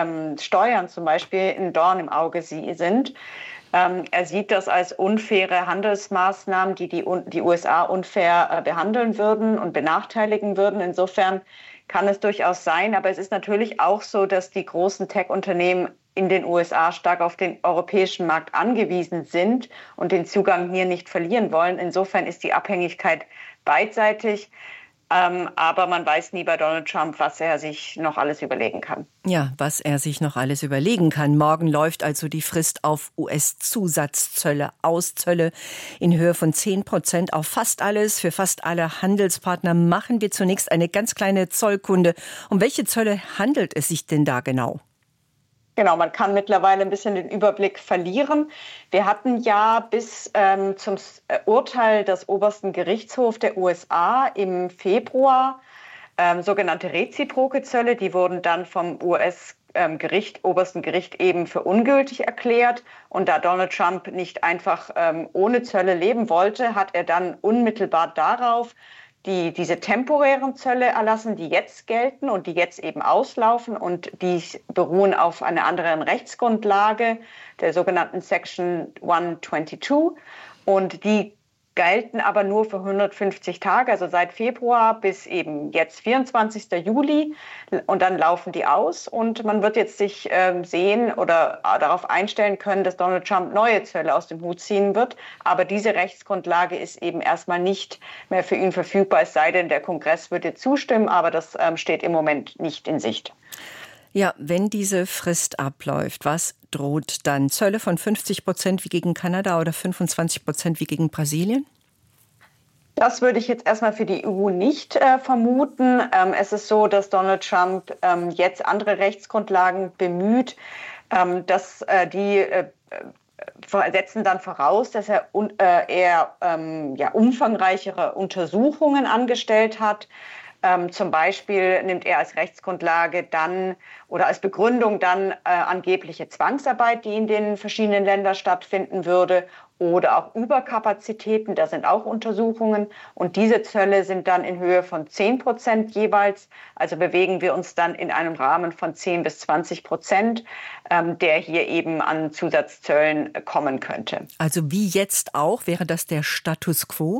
ähm, zum Beispiel ein Dorn im Auge sind. Ähm, er sieht das als unfaire Handelsmaßnahmen, die die, die U S A unfair äh, behandeln würden und benachteiligen würden. Insofern kann es durchaus sein, aber es ist natürlich auch so, dass die großen Tech-Unternehmen in den U S A stark auf den europäischen Markt angewiesen sind und den Zugang hier nicht verlieren wollen. Insofern ist die Abhängigkeit beidseitig. Ähm, aber man weiß nie bei Donald Trump, was er sich noch alles überlegen kann. Ja, was er sich noch alles überlegen kann. Morgen läuft also die Frist auf U S-Zusatzzölle, Auszölle in Höhe von zehn Prozent auf fast alles. Für fast alle Handelspartner machen wir zunächst eine ganz kleine Zollkunde. Um welche Zölle handelt es sich denn da genau? Genau, man kann mittlerweile ein bisschen den Überblick verlieren. Wir hatten ja bis ähm, zum Urteil des obersten Gerichtshofs der U S A im Februar ähm, sogenannte reziproke Zölle. Die wurden dann vom U S-Gericht, obersten Gericht eben für ungültig erklärt. Und da Donald Trump nicht einfach ähm, ohne Zölle leben wollte, hat er dann unmittelbar darauf die diese temporären Zölle erlassen, die jetzt gelten und die jetzt eben auslaufen und die beruhen auf einer anderen Rechtsgrundlage, der sogenannten Section hundertzweiundzwanzig. Und die gelten aber nur für hundertfünfzig Tage, also seit Februar bis eben jetzt vierundzwanzigsten Juli. Und dann laufen die aus und man wird jetzt sich äh, sehen oder äh, darauf einstellen können, dass Donald Trump neue Zölle aus dem Hut ziehen wird. Aber diese Rechtsgrundlage ist eben erstmal nicht mehr für ihn verfügbar, es sei denn, der Kongress würde zustimmen, aber das ähm, steht im Moment nicht in Sicht. Ja, wenn diese Frist abläuft, was droht dann? Zölle von fünfzig Prozent wie gegen Kanada oder fünfundzwanzig Prozent wie gegen Brasilien? Das würde ich jetzt erstmal für die E U nicht äh, vermuten. Ähm, es ist so, dass Donald Trump ähm, jetzt andere Rechtsgrundlagen bemüht, ähm, dass äh, die äh, setzen dann voraus, dass er un, äh, eher ähm, ja, umfangreichere Untersuchungen angestellt hat. Ähm, zum Beispiel nimmt er als Rechtsgrundlage dann oder als Begründung dann äh, angebliche Zwangsarbeit, die in den verschiedenen Ländern stattfinden würde, oder auch Überkapazitäten, da sind auch Untersuchungen. Und diese Zölle sind dann in Höhe von zehn Prozent jeweils. Also bewegen wir uns dann in einem Rahmen von zehn bis zwanzig Prozent, ähm, der hier eben an Zusatzzöllen kommen könnte. Also wie jetzt auch, wäre das der Status quo?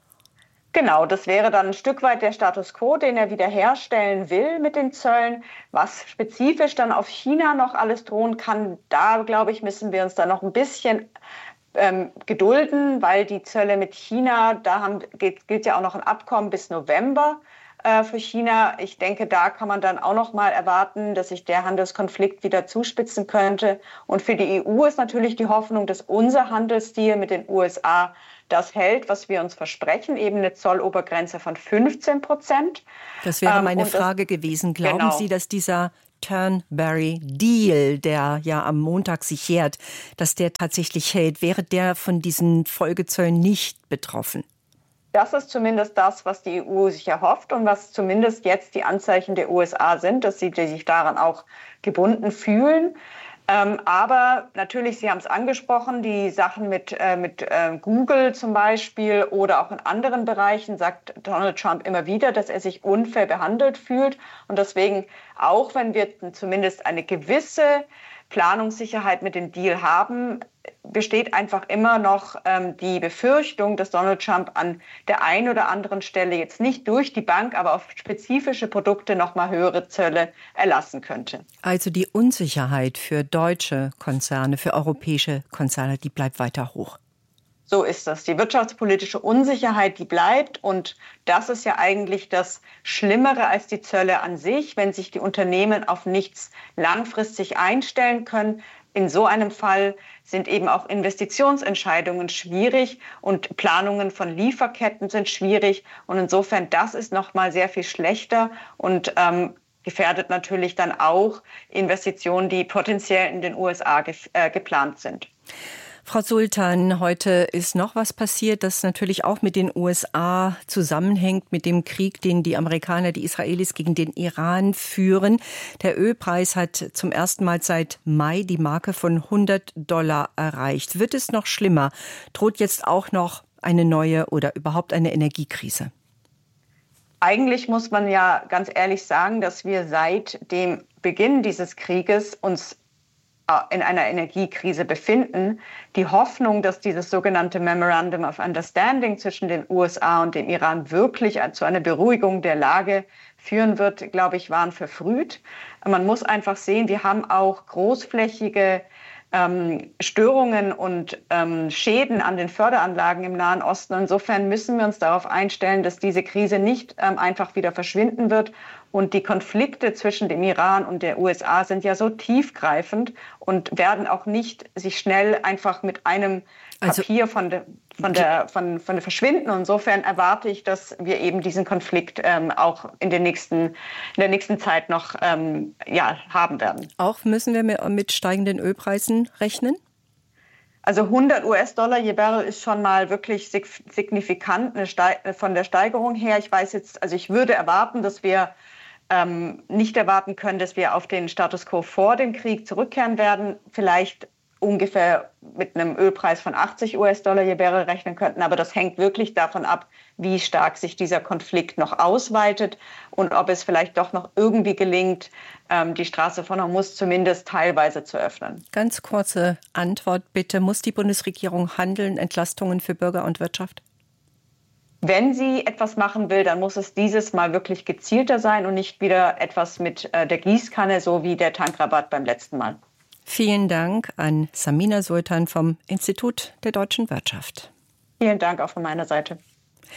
Genau, das wäre dann ein Stück weit der Status quo, den er wiederherstellen will mit den Zöllen. Was spezifisch dann auf China noch alles drohen kann, da, glaube ich, müssen wir uns dann noch ein bisschen ähm, gedulden, weil die Zölle mit China, da haben, gilt, gilt ja auch noch ein Abkommen bis November äh, für China. Ich denke, da kann man dann auch noch mal erwarten, dass sich der Handelskonflikt wieder zuspitzen könnte. Und für die E U ist natürlich die Hoffnung, dass unser Handelsdeal mit den U S A das hält, was wir uns versprechen, eben eine Zollobergrenze von fünfzehn Prozent. Das wäre meine ähm, Frage das, gewesen. Glauben genau. Sie, dass dieser Turnberry-Deal, der ja am Montag sich jährt, dass der tatsächlich hält? Wäre der von diesen Folgezöllen nicht betroffen? Das ist zumindest das, was die E U sich erhofft und was zumindest jetzt die Anzeichen der U S A sind, dass sie sich daran auch gebunden fühlen. Ähm, aber natürlich, Sie haben es angesprochen, die Sachen mit, äh, mit äh, Google zum Beispiel oder auch in anderen Bereichen sagt Donald Trump immer wieder, dass er sich unfair behandelt fühlt. Und deswegen, auch wenn wir zumindest eine gewisse Planungssicherheit mit dem Deal haben, besteht einfach immer noch ähm, die Befürchtung, dass Donald Trump an der einen oder anderen Stelle jetzt nicht durch die Bank, aber auf spezifische Produkte noch mal höhere Zölle erlassen könnte. Also die Unsicherheit für deutsche Konzerne, für europäische Konzerne, die bleibt weiter hoch. So ist das. Die wirtschaftspolitische Unsicherheit, die bleibt. Und das ist ja eigentlich das Schlimmere als die Zölle an sich, wenn sich die Unternehmen auf nichts langfristig einstellen können. In so einem Fall sind eben auch Investitionsentscheidungen schwierig und Planungen von Lieferketten sind schwierig. Und insofern, das ist noch mal sehr viel schlechter und ähm, gefährdet natürlich dann auch Investitionen, die potenziell in den U S A ge- äh, geplant sind. Frau Sultan, heute ist noch was passiert, das natürlich auch mit den U S A zusammenhängt, mit dem Krieg, den die Amerikaner, die Israelis gegen den Iran führen. Der Ölpreis hat zum ersten Mal seit Mai die Marke von hundert Dollar erreicht. Wird es noch schlimmer? Droht jetzt auch noch eine neue oder überhaupt eine Energiekrise? Eigentlich muss man ja ganz ehrlich sagen, dass wir seit dem Beginn dieses Krieges uns in einer Energiekrise befinden. Die Hoffnung, dass dieses sogenannte Memorandum of Understanding zwischen den U S A und dem Iran wirklich zu einer Beruhigung der Lage führen wird, glaube ich, waren verfrüht. Man muss einfach sehen, wir haben auch großflächige ähm, Störungen und ähm, Schäden an den Förderanlagen im Nahen Osten. Insofern müssen wir uns darauf einstellen, dass diese Krise nicht ähm, einfach wieder verschwinden wird. Und die Konflikte zwischen dem Iran und der U S A sind ja so tiefgreifend und werden auch nicht sich schnell einfach mit einem Papier also, von, de, von, der, von, von der verschwinden. Insofern erwarte ich, dass wir eben diesen Konflikt ähm, auch in, den nächsten, in der nächsten Zeit noch ähm, ja, haben werden. Auch müssen wir mit steigenden Ölpreisen rechnen? Also hundert US-Dollar je Barrel ist schon mal wirklich signifikant eine Ste- von der Steigerung her. Ich weiß jetzt, also ich würde erwarten, dass wir ähm, nicht erwarten können, dass wir auf den Status quo vor dem Krieg zurückkehren werden. Vielleicht ungefähr mit einem Ölpreis von achtzig US-Dollar je Barrel rechnen könnten. Aber das hängt wirklich davon ab, wie stark sich dieser Konflikt noch ausweitet und ob es vielleicht doch noch irgendwie gelingt, die Straße von Hormuz zumindest teilweise zu öffnen. Ganz kurze Antwort bitte. Muss die Bundesregierung handeln, Entlastungen für Bürger und Wirtschaft? Wenn sie etwas machen will, dann muss es dieses Mal wirklich gezielter sein und nicht wieder etwas mit der Gießkanne, so wie der Tankrabatt beim letzten Mal. Vielen Dank an Samina Sultan vom Institut der deutschen Wirtschaft. Vielen Dank auch von meiner Seite.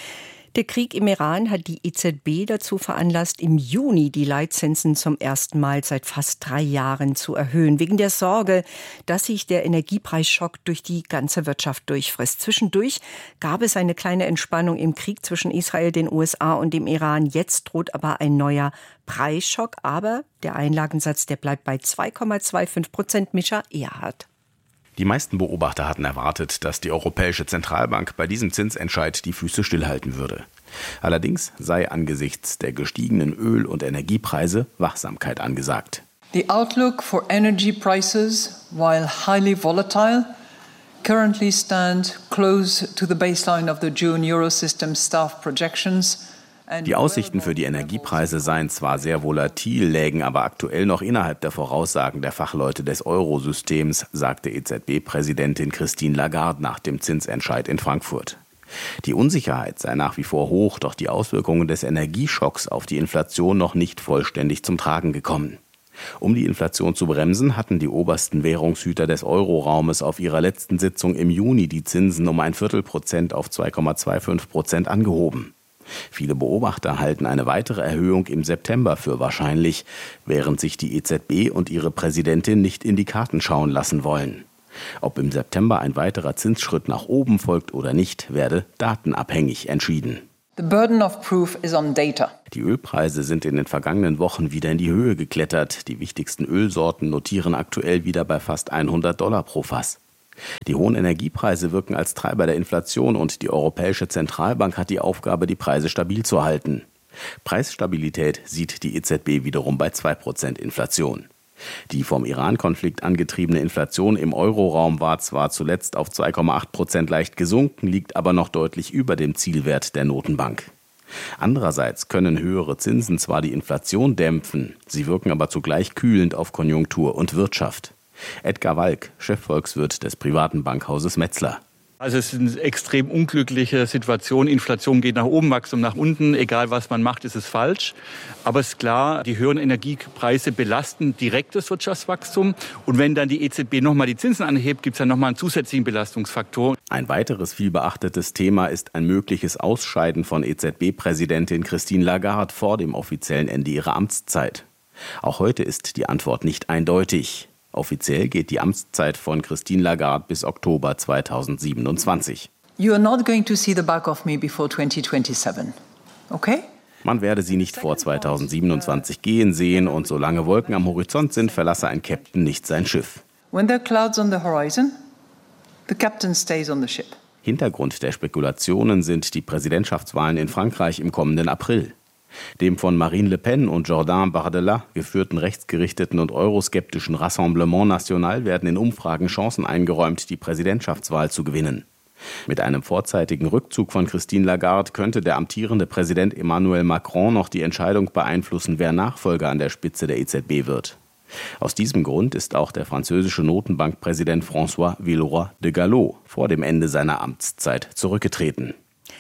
Der Krieg im Iran hat die E Z B dazu veranlasst, im Juni die Leitzinsen zum ersten Mal seit fast drei Jahren zu erhöhen, wegen der Sorge, dass sich der Energiepreisschock durch die ganze Wirtschaft durchfrisst. Zwischendurch gab es eine kleine Entspannung im Krieg zwischen Israel, den U S A und dem Iran. Jetzt droht aber ein neuer Preisschock, aber der Einlagensatz, der bleibt bei zwei Komma fünfundzwanzig Prozent. Mischa Erhardt. Die meisten Beobachter hatten erwartet, dass die Europäische Zentralbank bei diesem Zinsentscheid die Füße stillhalten würde. Allerdings sei angesichts der gestiegenen Öl- und Energiepreise Wachsamkeit angesagt. The outlook for energy prices, while highly volatile, currently stand close to the baseline of the June Eurosystem staff projections. Die Aussichten für die Energiepreise seien zwar sehr volatil, lägen aber aktuell noch innerhalb der Voraussagen der Fachleute des Eurosystems, sagte E Z B-Präsidentin Christine Lagarde nach dem Zinsentscheid in Frankfurt. Die Unsicherheit sei nach wie vor hoch, doch die Auswirkungen des Energieschocks auf die Inflation noch nicht vollständig zum Tragen gekommen. Um die Inflation zu bremsen, hatten die obersten Währungshüter des Euroraumes auf ihrer letzten Sitzung im Juni die Zinsen um ein Viertelprozent auf zwei Komma fünfundzwanzig Prozent angehoben. Viele Beobachter halten eine weitere Erhöhung im September für wahrscheinlich, während sich die E Z B und ihre Präsidentin nicht in die Karten schauen lassen wollen. Ob im September ein weiterer Zinsschritt nach oben folgt oder nicht, werde datenabhängig entschieden. The burden of proof is on data. Die Ölpreise sind in den vergangenen Wochen wieder in die Höhe geklettert. Die wichtigsten Ölsorten notieren aktuell wieder bei fast hundert Dollar pro Fass. Die hohen Energiepreise wirken als Treiber der Inflation und die Europäische Zentralbank hat die Aufgabe, die Preise stabil zu halten. Preisstabilität sieht die E Z B wiederum bei zwei Prozent Inflation. Die vom Iran-Konflikt angetriebene Inflation im Euroraum war zwar zuletzt auf zwei Komma acht Prozent leicht gesunken, liegt aber noch deutlich über dem Zielwert der Notenbank. Andererseits können höhere Zinsen zwar die Inflation dämpfen, sie wirken aber zugleich kühlend auf Konjunktur und Wirtschaft. Edgar Walk, Chefvolkswirt des privaten Bankhauses Metzler. Also es ist eine extrem unglückliche Situation. Inflation geht nach oben, Wachstum nach unten. Egal was man macht, ist es falsch. Aber es ist klar, die höheren Energiepreise belasten direkt das Wirtschaftswachstum. Und wenn dann die E Z B nochmal die Zinsen anhebt, gibt es dann nochmal einen zusätzlichen Belastungsfaktor. Ein weiteres vielbeachtetes Thema ist ein mögliches Ausscheiden von E Z B-Präsidentin Christine Lagarde vor dem offiziellen Ende ihrer Amtszeit. Auch heute ist die Antwort nicht eindeutig. Offiziell geht die Amtszeit von Christine Lagarde bis Oktober zweitausendsiebenundzwanzig. You are not going to see the back of me before twenty twenty-seven. Okay? Man werde sie nicht vor zweitausendsiebenundzwanzig gehen sehen und solange Wolken am Horizont sind, verlasse ein Captain nicht sein Schiff. When there are clouds on the horizon, the captain stays on the ship. Hintergrund der Spekulationen sind die Präsidentschaftswahlen in Frankreich im kommenden April. Dem von Marine Le Pen und Jordan Bardella geführten rechtsgerichteten und euroskeptischen Rassemblement National werden in Umfragen Chancen eingeräumt, die Präsidentschaftswahl zu gewinnen. Mit einem vorzeitigen Rückzug von Christine Lagarde könnte der amtierende Präsident Emmanuel Macron noch die Entscheidung beeinflussen, wer Nachfolger an der Spitze der E Z B wird. Aus diesem Grund ist auch der französische Notenbankpräsident François Villeroy de Galhau vor dem Ende seiner Amtszeit zurückgetreten.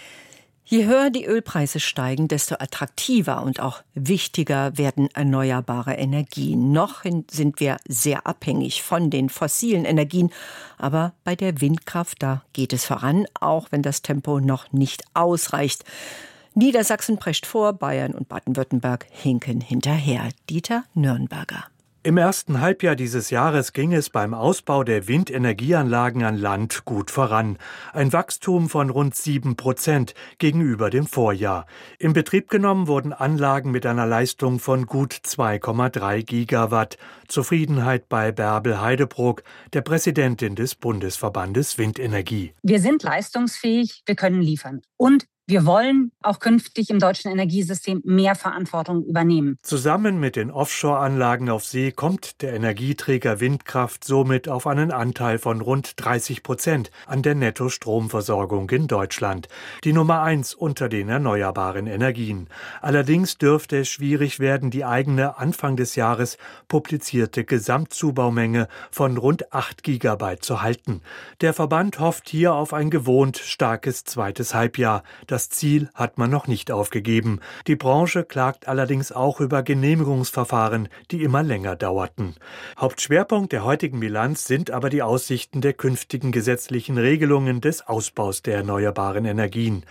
Je höher die Ölpreise steigen, desto attraktiver und auch wichtiger werden erneuerbare Energien. Noch sind wir sehr abhängig von den fossilen Energien, aber bei der Windkraft, da geht es voran, auch wenn das Tempo noch nicht ausreicht. Niedersachsen prescht vor, Bayern und Baden-Württemberg hinken hinterher. Dieter Nürnberger. Im ersten Halbjahr dieses Jahres ging es beim Ausbau der Windenergieanlagen an Land gut voran. Ein Wachstum von rund sieben Prozent gegenüber dem Vorjahr. In Betrieb genommen wurden Anlagen mit einer Leistung von gut zwei Komma drei Gigawatt. Zufriedenheit bei Bärbel Heidebrook, der Präsidentin des Bundesverbandes Windenergie. Wir sind leistungsfähig, wir können liefern. Und wir wollen auch künftig im deutschen Energiesystem mehr Verantwortung übernehmen. Zusammen mit den Offshore-Anlagen auf See kommt der Energieträger Windkraft somit auf einen Anteil von rund dreißig Prozent an der Nettostromversorgung in Deutschland. Die Nummer eins unter den erneuerbaren Energien. Allerdings dürfte es schwierig werden, die eigene Anfang des Jahres publizierte Gesamtzubaumenge von rund acht Gigabyte zu halten. Der Verband hofft hier auf ein gewohnt starkes zweites Halbjahr, das Das Ziel hat man noch nicht aufgegeben. Die Branche klagt allerdings auch über Genehmigungsverfahren, die immer länger dauerten. Hauptschwerpunkt der heutigen Bilanz sind aber die Aussichten der künftigen gesetzlichen Regelungen des Ausbaus der erneuerbaren Energien.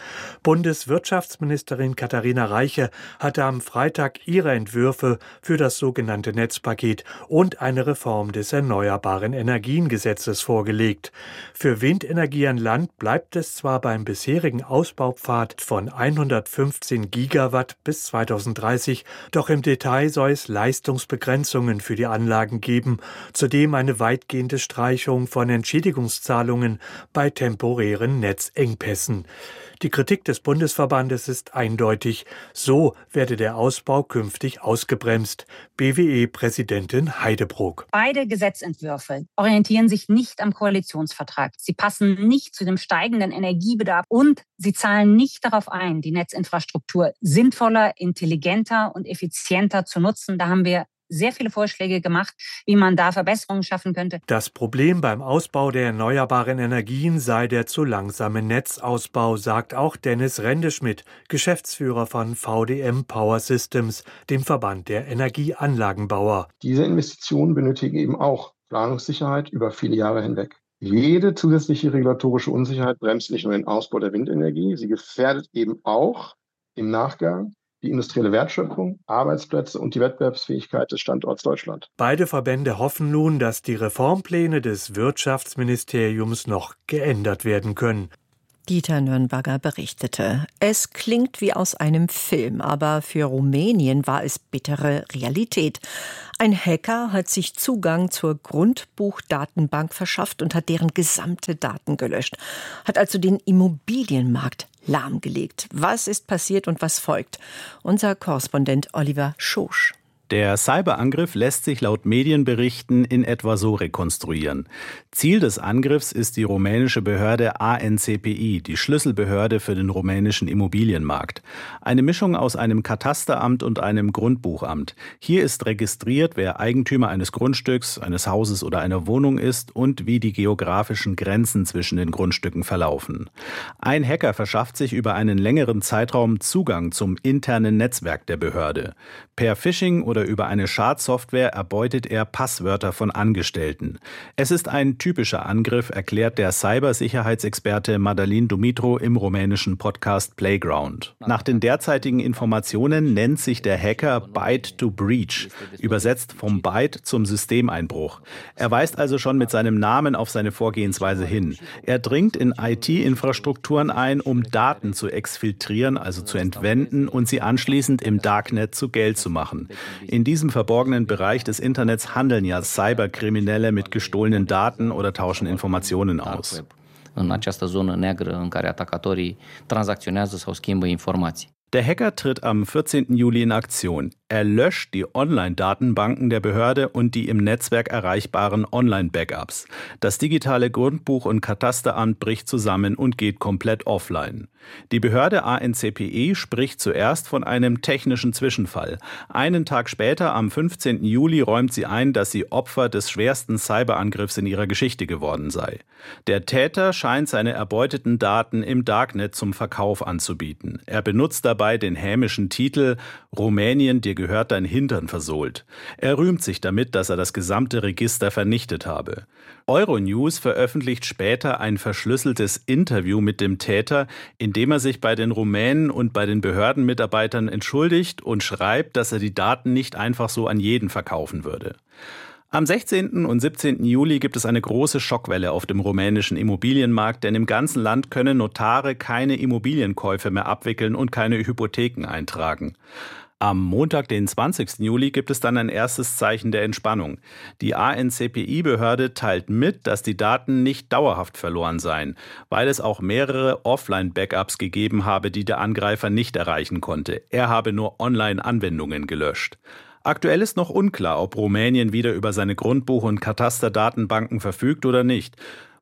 Bundeswirtschaftsministerin Katharina Reiche hatte am Freitag ihre Entwürfe für das sogenannte Netzpaket und eine Reform des Erneuerbaren Energiengesetzes vorgelegt. Für Windenergie an Land bleibt es zwar beim bisherigen Ausbaupfad von hundertfünfzehn Gigawatt bis zweitausenddreißig, doch im Detail soll es Leistungsbegrenzungen für die Anlagen geben, zudem eine weitgehende Streichung von Entschädigungszahlungen bei temporären Netzengpässen. Die Kritik des Bundesverbandes ist eindeutig. So werde der Ausbau künftig ausgebremst. B W E-Präsidentin Heidebrook. Beide Gesetzentwürfe orientieren sich nicht am Koalitionsvertrag. Sie passen nicht zu dem steigenden Energiebedarf und sie zahlen nicht darauf ein, die Netzinfrastruktur sinnvoller, intelligenter und effizienter zu nutzen. Da haben wir sehr viele Vorschläge gemacht, wie man da Verbesserungen schaffen könnte. Das Problem beim Ausbau der erneuerbaren Energien sei der zu langsame Netzausbau, sagt auch Dennis Rendeschmidt, Geschäftsführer von V D M Power Systems, dem Verband der Energieanlagenbauer. Diese Investitionen benötigen eben auch Planungssicherheit über viele Jahre hinweg. Jede zusätzliche regulatorische Unsicherheit bremst nicht nur den Ausbau der Windenergie, sie gefährdet eben auch im Nachgang die industrielle Wertschöpfung, Arbeitsplätze und die Wettbewerbsfähigkeit des Standorts Deutschland. Beide Verbände hoffen nun, dass die Reformpläne des Wirtschaftsministeriums noch geändert werden können. Dieter Nürnberger berichtete. Es klingt wie aus einem Film, aber für Rumänien war es bittere Realität. Ein Hacker hat sich Zugang zur Grundbuchdatenbank verschafft und hat deren gesamte Daten gelöscht, hat also den Immobilienmarkt lahmgelegt. Was ist passiert und was folgt? Unser Korrespondent Oliver Schosch. Der Cyberangriff lässt sich laut Medienberichten in etwa so rekonstruieren. Ziel des Angriffs ist die rumänische Behörde A N C P I, die Schlüsselbehörde für den rumänischen Immobilienmarkt. Eine Mischung aus einem Katasteramt und einem Grundbuchamt. Hier ist registriert, wer Eigentümer eines Grundstücks, eines Hauses oder einer Wohnung ist und wie die geografischen Grenzen zwischen den Grundstücken verlaufen. Ein Hacker verschafft sich über einen längeren Zeitraum Zugang zum internen Netzwerk der Behörde. Per Phishing oder über eine Schadsoftware erbeutet er Passwörter von Angestellten. Es ist ein typischer Angriff, erklärt der Cybersicherheitsexperte Madalin Dumitru im rumänischen Podcast Playground. Nach den derzeitigen Informationen nennt sich der Hacker Byte to Breach, übersetzt vom Byte zum Systemeinbruch. Er weist also schon mit seinem Namen auf seine Vorgehensweise hin. Er dringt in I T-Infrastrukturen ein, um Daten zu exfiltrieren, also zu entwenden und sie anschließend im Darknet zu Geld zu machen. In diesem verborgenen Bereich des Internets handeln ja Cyberkriminelle mit gestohlenen Daten oder tauschen Informationen aus. În această zonă neagră în care atacatorii tranzacționează sau schimbă informații. Der Hacker tritt am vierzehnten Juli in Aktion. Er löscht die Online-Datenbanken der Behörde und die im Netzwerk erreichbaren Online-Backups. Das digitale Grundbuch- und Katasteramt bricht zusammen und geht komplett offline. Die Behörde A N C P I spricht zuerst von einem technischen Zwischenfall. Einen Tag später, am fünfzehnten Juli, räumt sie ein, dass sie Opfer des schwersten Cyberangriffs in ihrer Geschichte geworden sei. Der Täter scheint seine erbeuteten Daten im Darknet zum Verkauf anzubieten. Er benutzt dabei den hämischen Titel »Rumänien, dir gehört dein Hintern versohlt«. Er rühmt sich damit, dass er das gesamte Register vernichtet habe. Euronews veröffentlicht später ein verschlüsseltes Interview mit dem Täter, in dem er sich bei den Rumänen und bei den Behördenmitarbeitern entschuldigt und schreibt, dass er die Daten nicht einfach so an jeden verkaufen würde. Am sechzehnten und siebzehnten Juli gibt es eine große Schockwelle auf dem rumänischen Immobilienmarkt, denn im ganzen Land können Notare keine Immobilienkäufe mehr abwickeln und keine Hypotheken eintragen. Am Montag, den zwanzigsten Juli, gibt es dann ein erstes Zeichen der Entspannung. Die A N C P I-Behörde teilt mit, dass die Daten nicht dauerhaft verloren seien, weil es auch mehrere Offline-Backups gegeben habe, die der Angreifer nicht erreichen konnte. Er habe nur Online-Anwendungen gelöscht. Aktuell ist noch unklar, ob Rumänien wieder über seine Grundbuch- und Katasterdatenbanken verfügt oder nicht.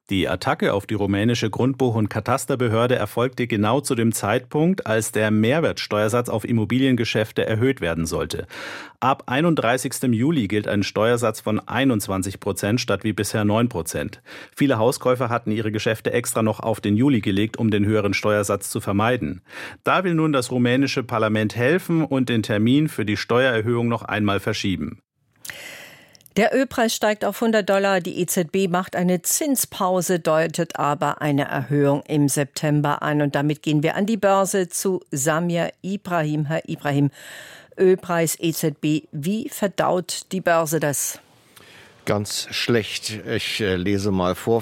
Die Attacke auf die rumänische Grundbuch- und Katasterbehörde erfolgte genau zu dem Zeitpunkt, als der Mehrwertsteuersatz auf Immobiliengeschäfte erhöht werden sollte. Ab einunddreißigsten Juli gilt ein Steuersatz von einundzwanzig Prozent statt wie bisher neun Prozent. Viele Hauskäufer hatten ihre Geschäfte extra noch auf den Juli gelegt, um den höheren Steuersatz zu vermeiden. Da will nun das rumänische Parlament helfen und den Termin für die Steuererhöhung noch einmal verschieben. Der Ölpreis steigt auf hundert Dollar. Die E Z B macht eine Zinspause, deutet aber eine Erhöhung im September an. Und damit gehen wir an die Börse zu Samir Ibrahim. Herr Ibrahim, Ölpreis, E Z B, wie verdaut die Börse das? Ganz schlecht. Ich äh, lese mal vor.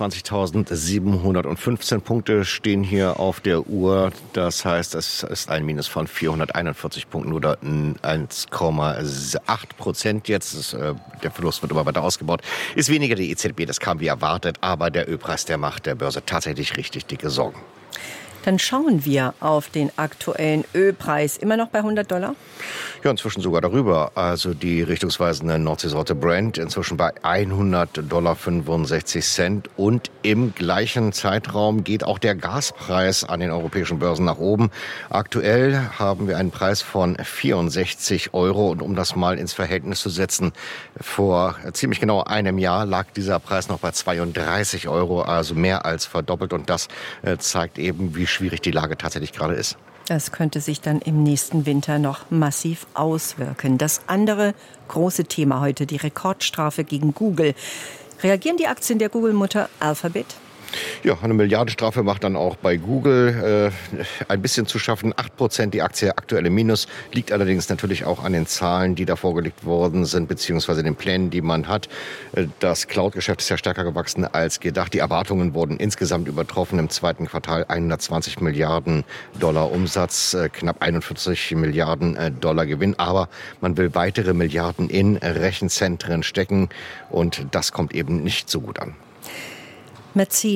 vierundzwanzigtausendsiebenhundertfünfzehn Punkte stehen hier auf der Uhr. Das heißt, es ist ein Minus von vierhunderteinundvierzig Punkten oder eins Komma acht Prozent jetzt. Das, äh, der Verlust wird immer weiter ausgebaut. Ist weniger die E Z B, das kam wie erwartet. Aber der Ölpreis, der macht der Börse tatsächlich richtig dicke Sorgen. Dann schauen wir auf den aktuellen Ölpreis. Immer noch bei hundert Dollar? Ja, inzwischen sogar darüber. Also die richtungsweisende Nordseesorte Brent inzwischen bei hundert Dollar fünfundsechzig Cent. Und im gleichen Zeitraum geht auch der Gaspreis an den europäischen Börsen nach oben. Aktuell haben wir einen Preis von vierundsechzig Euro. Und um das mal ins Verhältnis zu setzen, vor ziemlich genau einem Jahr lag dieser Preis noch bei zweiunddreißig Euro, also mehr als verdoppelt. Und das äh, zeigt eben, wie schwierig die Lage tatsächlich gerade ist. Das könnte sich dann im nächsten Winter noch massiv auswirken. Das andere große Thema heute, die Rekordstrafe gegen Google. Reagieren die Aktien der Google-Mutter Alphabet? Ja, eine Milliardenstrafe macht dann auch bei Google äh, ein bisschen zu schaffen. acht Prozent die Aktie aktuell im Minus, liegt allerdings natürlich auch an den Zahlen, die da vorgelegt worden sind, beziehungsweise den Plänen, die man hat. Das Cloud-Geschäft ist ja stärker gewachsen als gedacht. Die Erwartungen wurden insgesamt übertroffen. Im zweiten Quartal hundertzwanzig Milliarden Dollar Umsatz, äh, knapp einundvierzig Milliarden äh, Dollar Gewinn. Aber man will weitere Milliarden in Rechenzentren stecken und das kommt eben nicht so gut an. Mercedes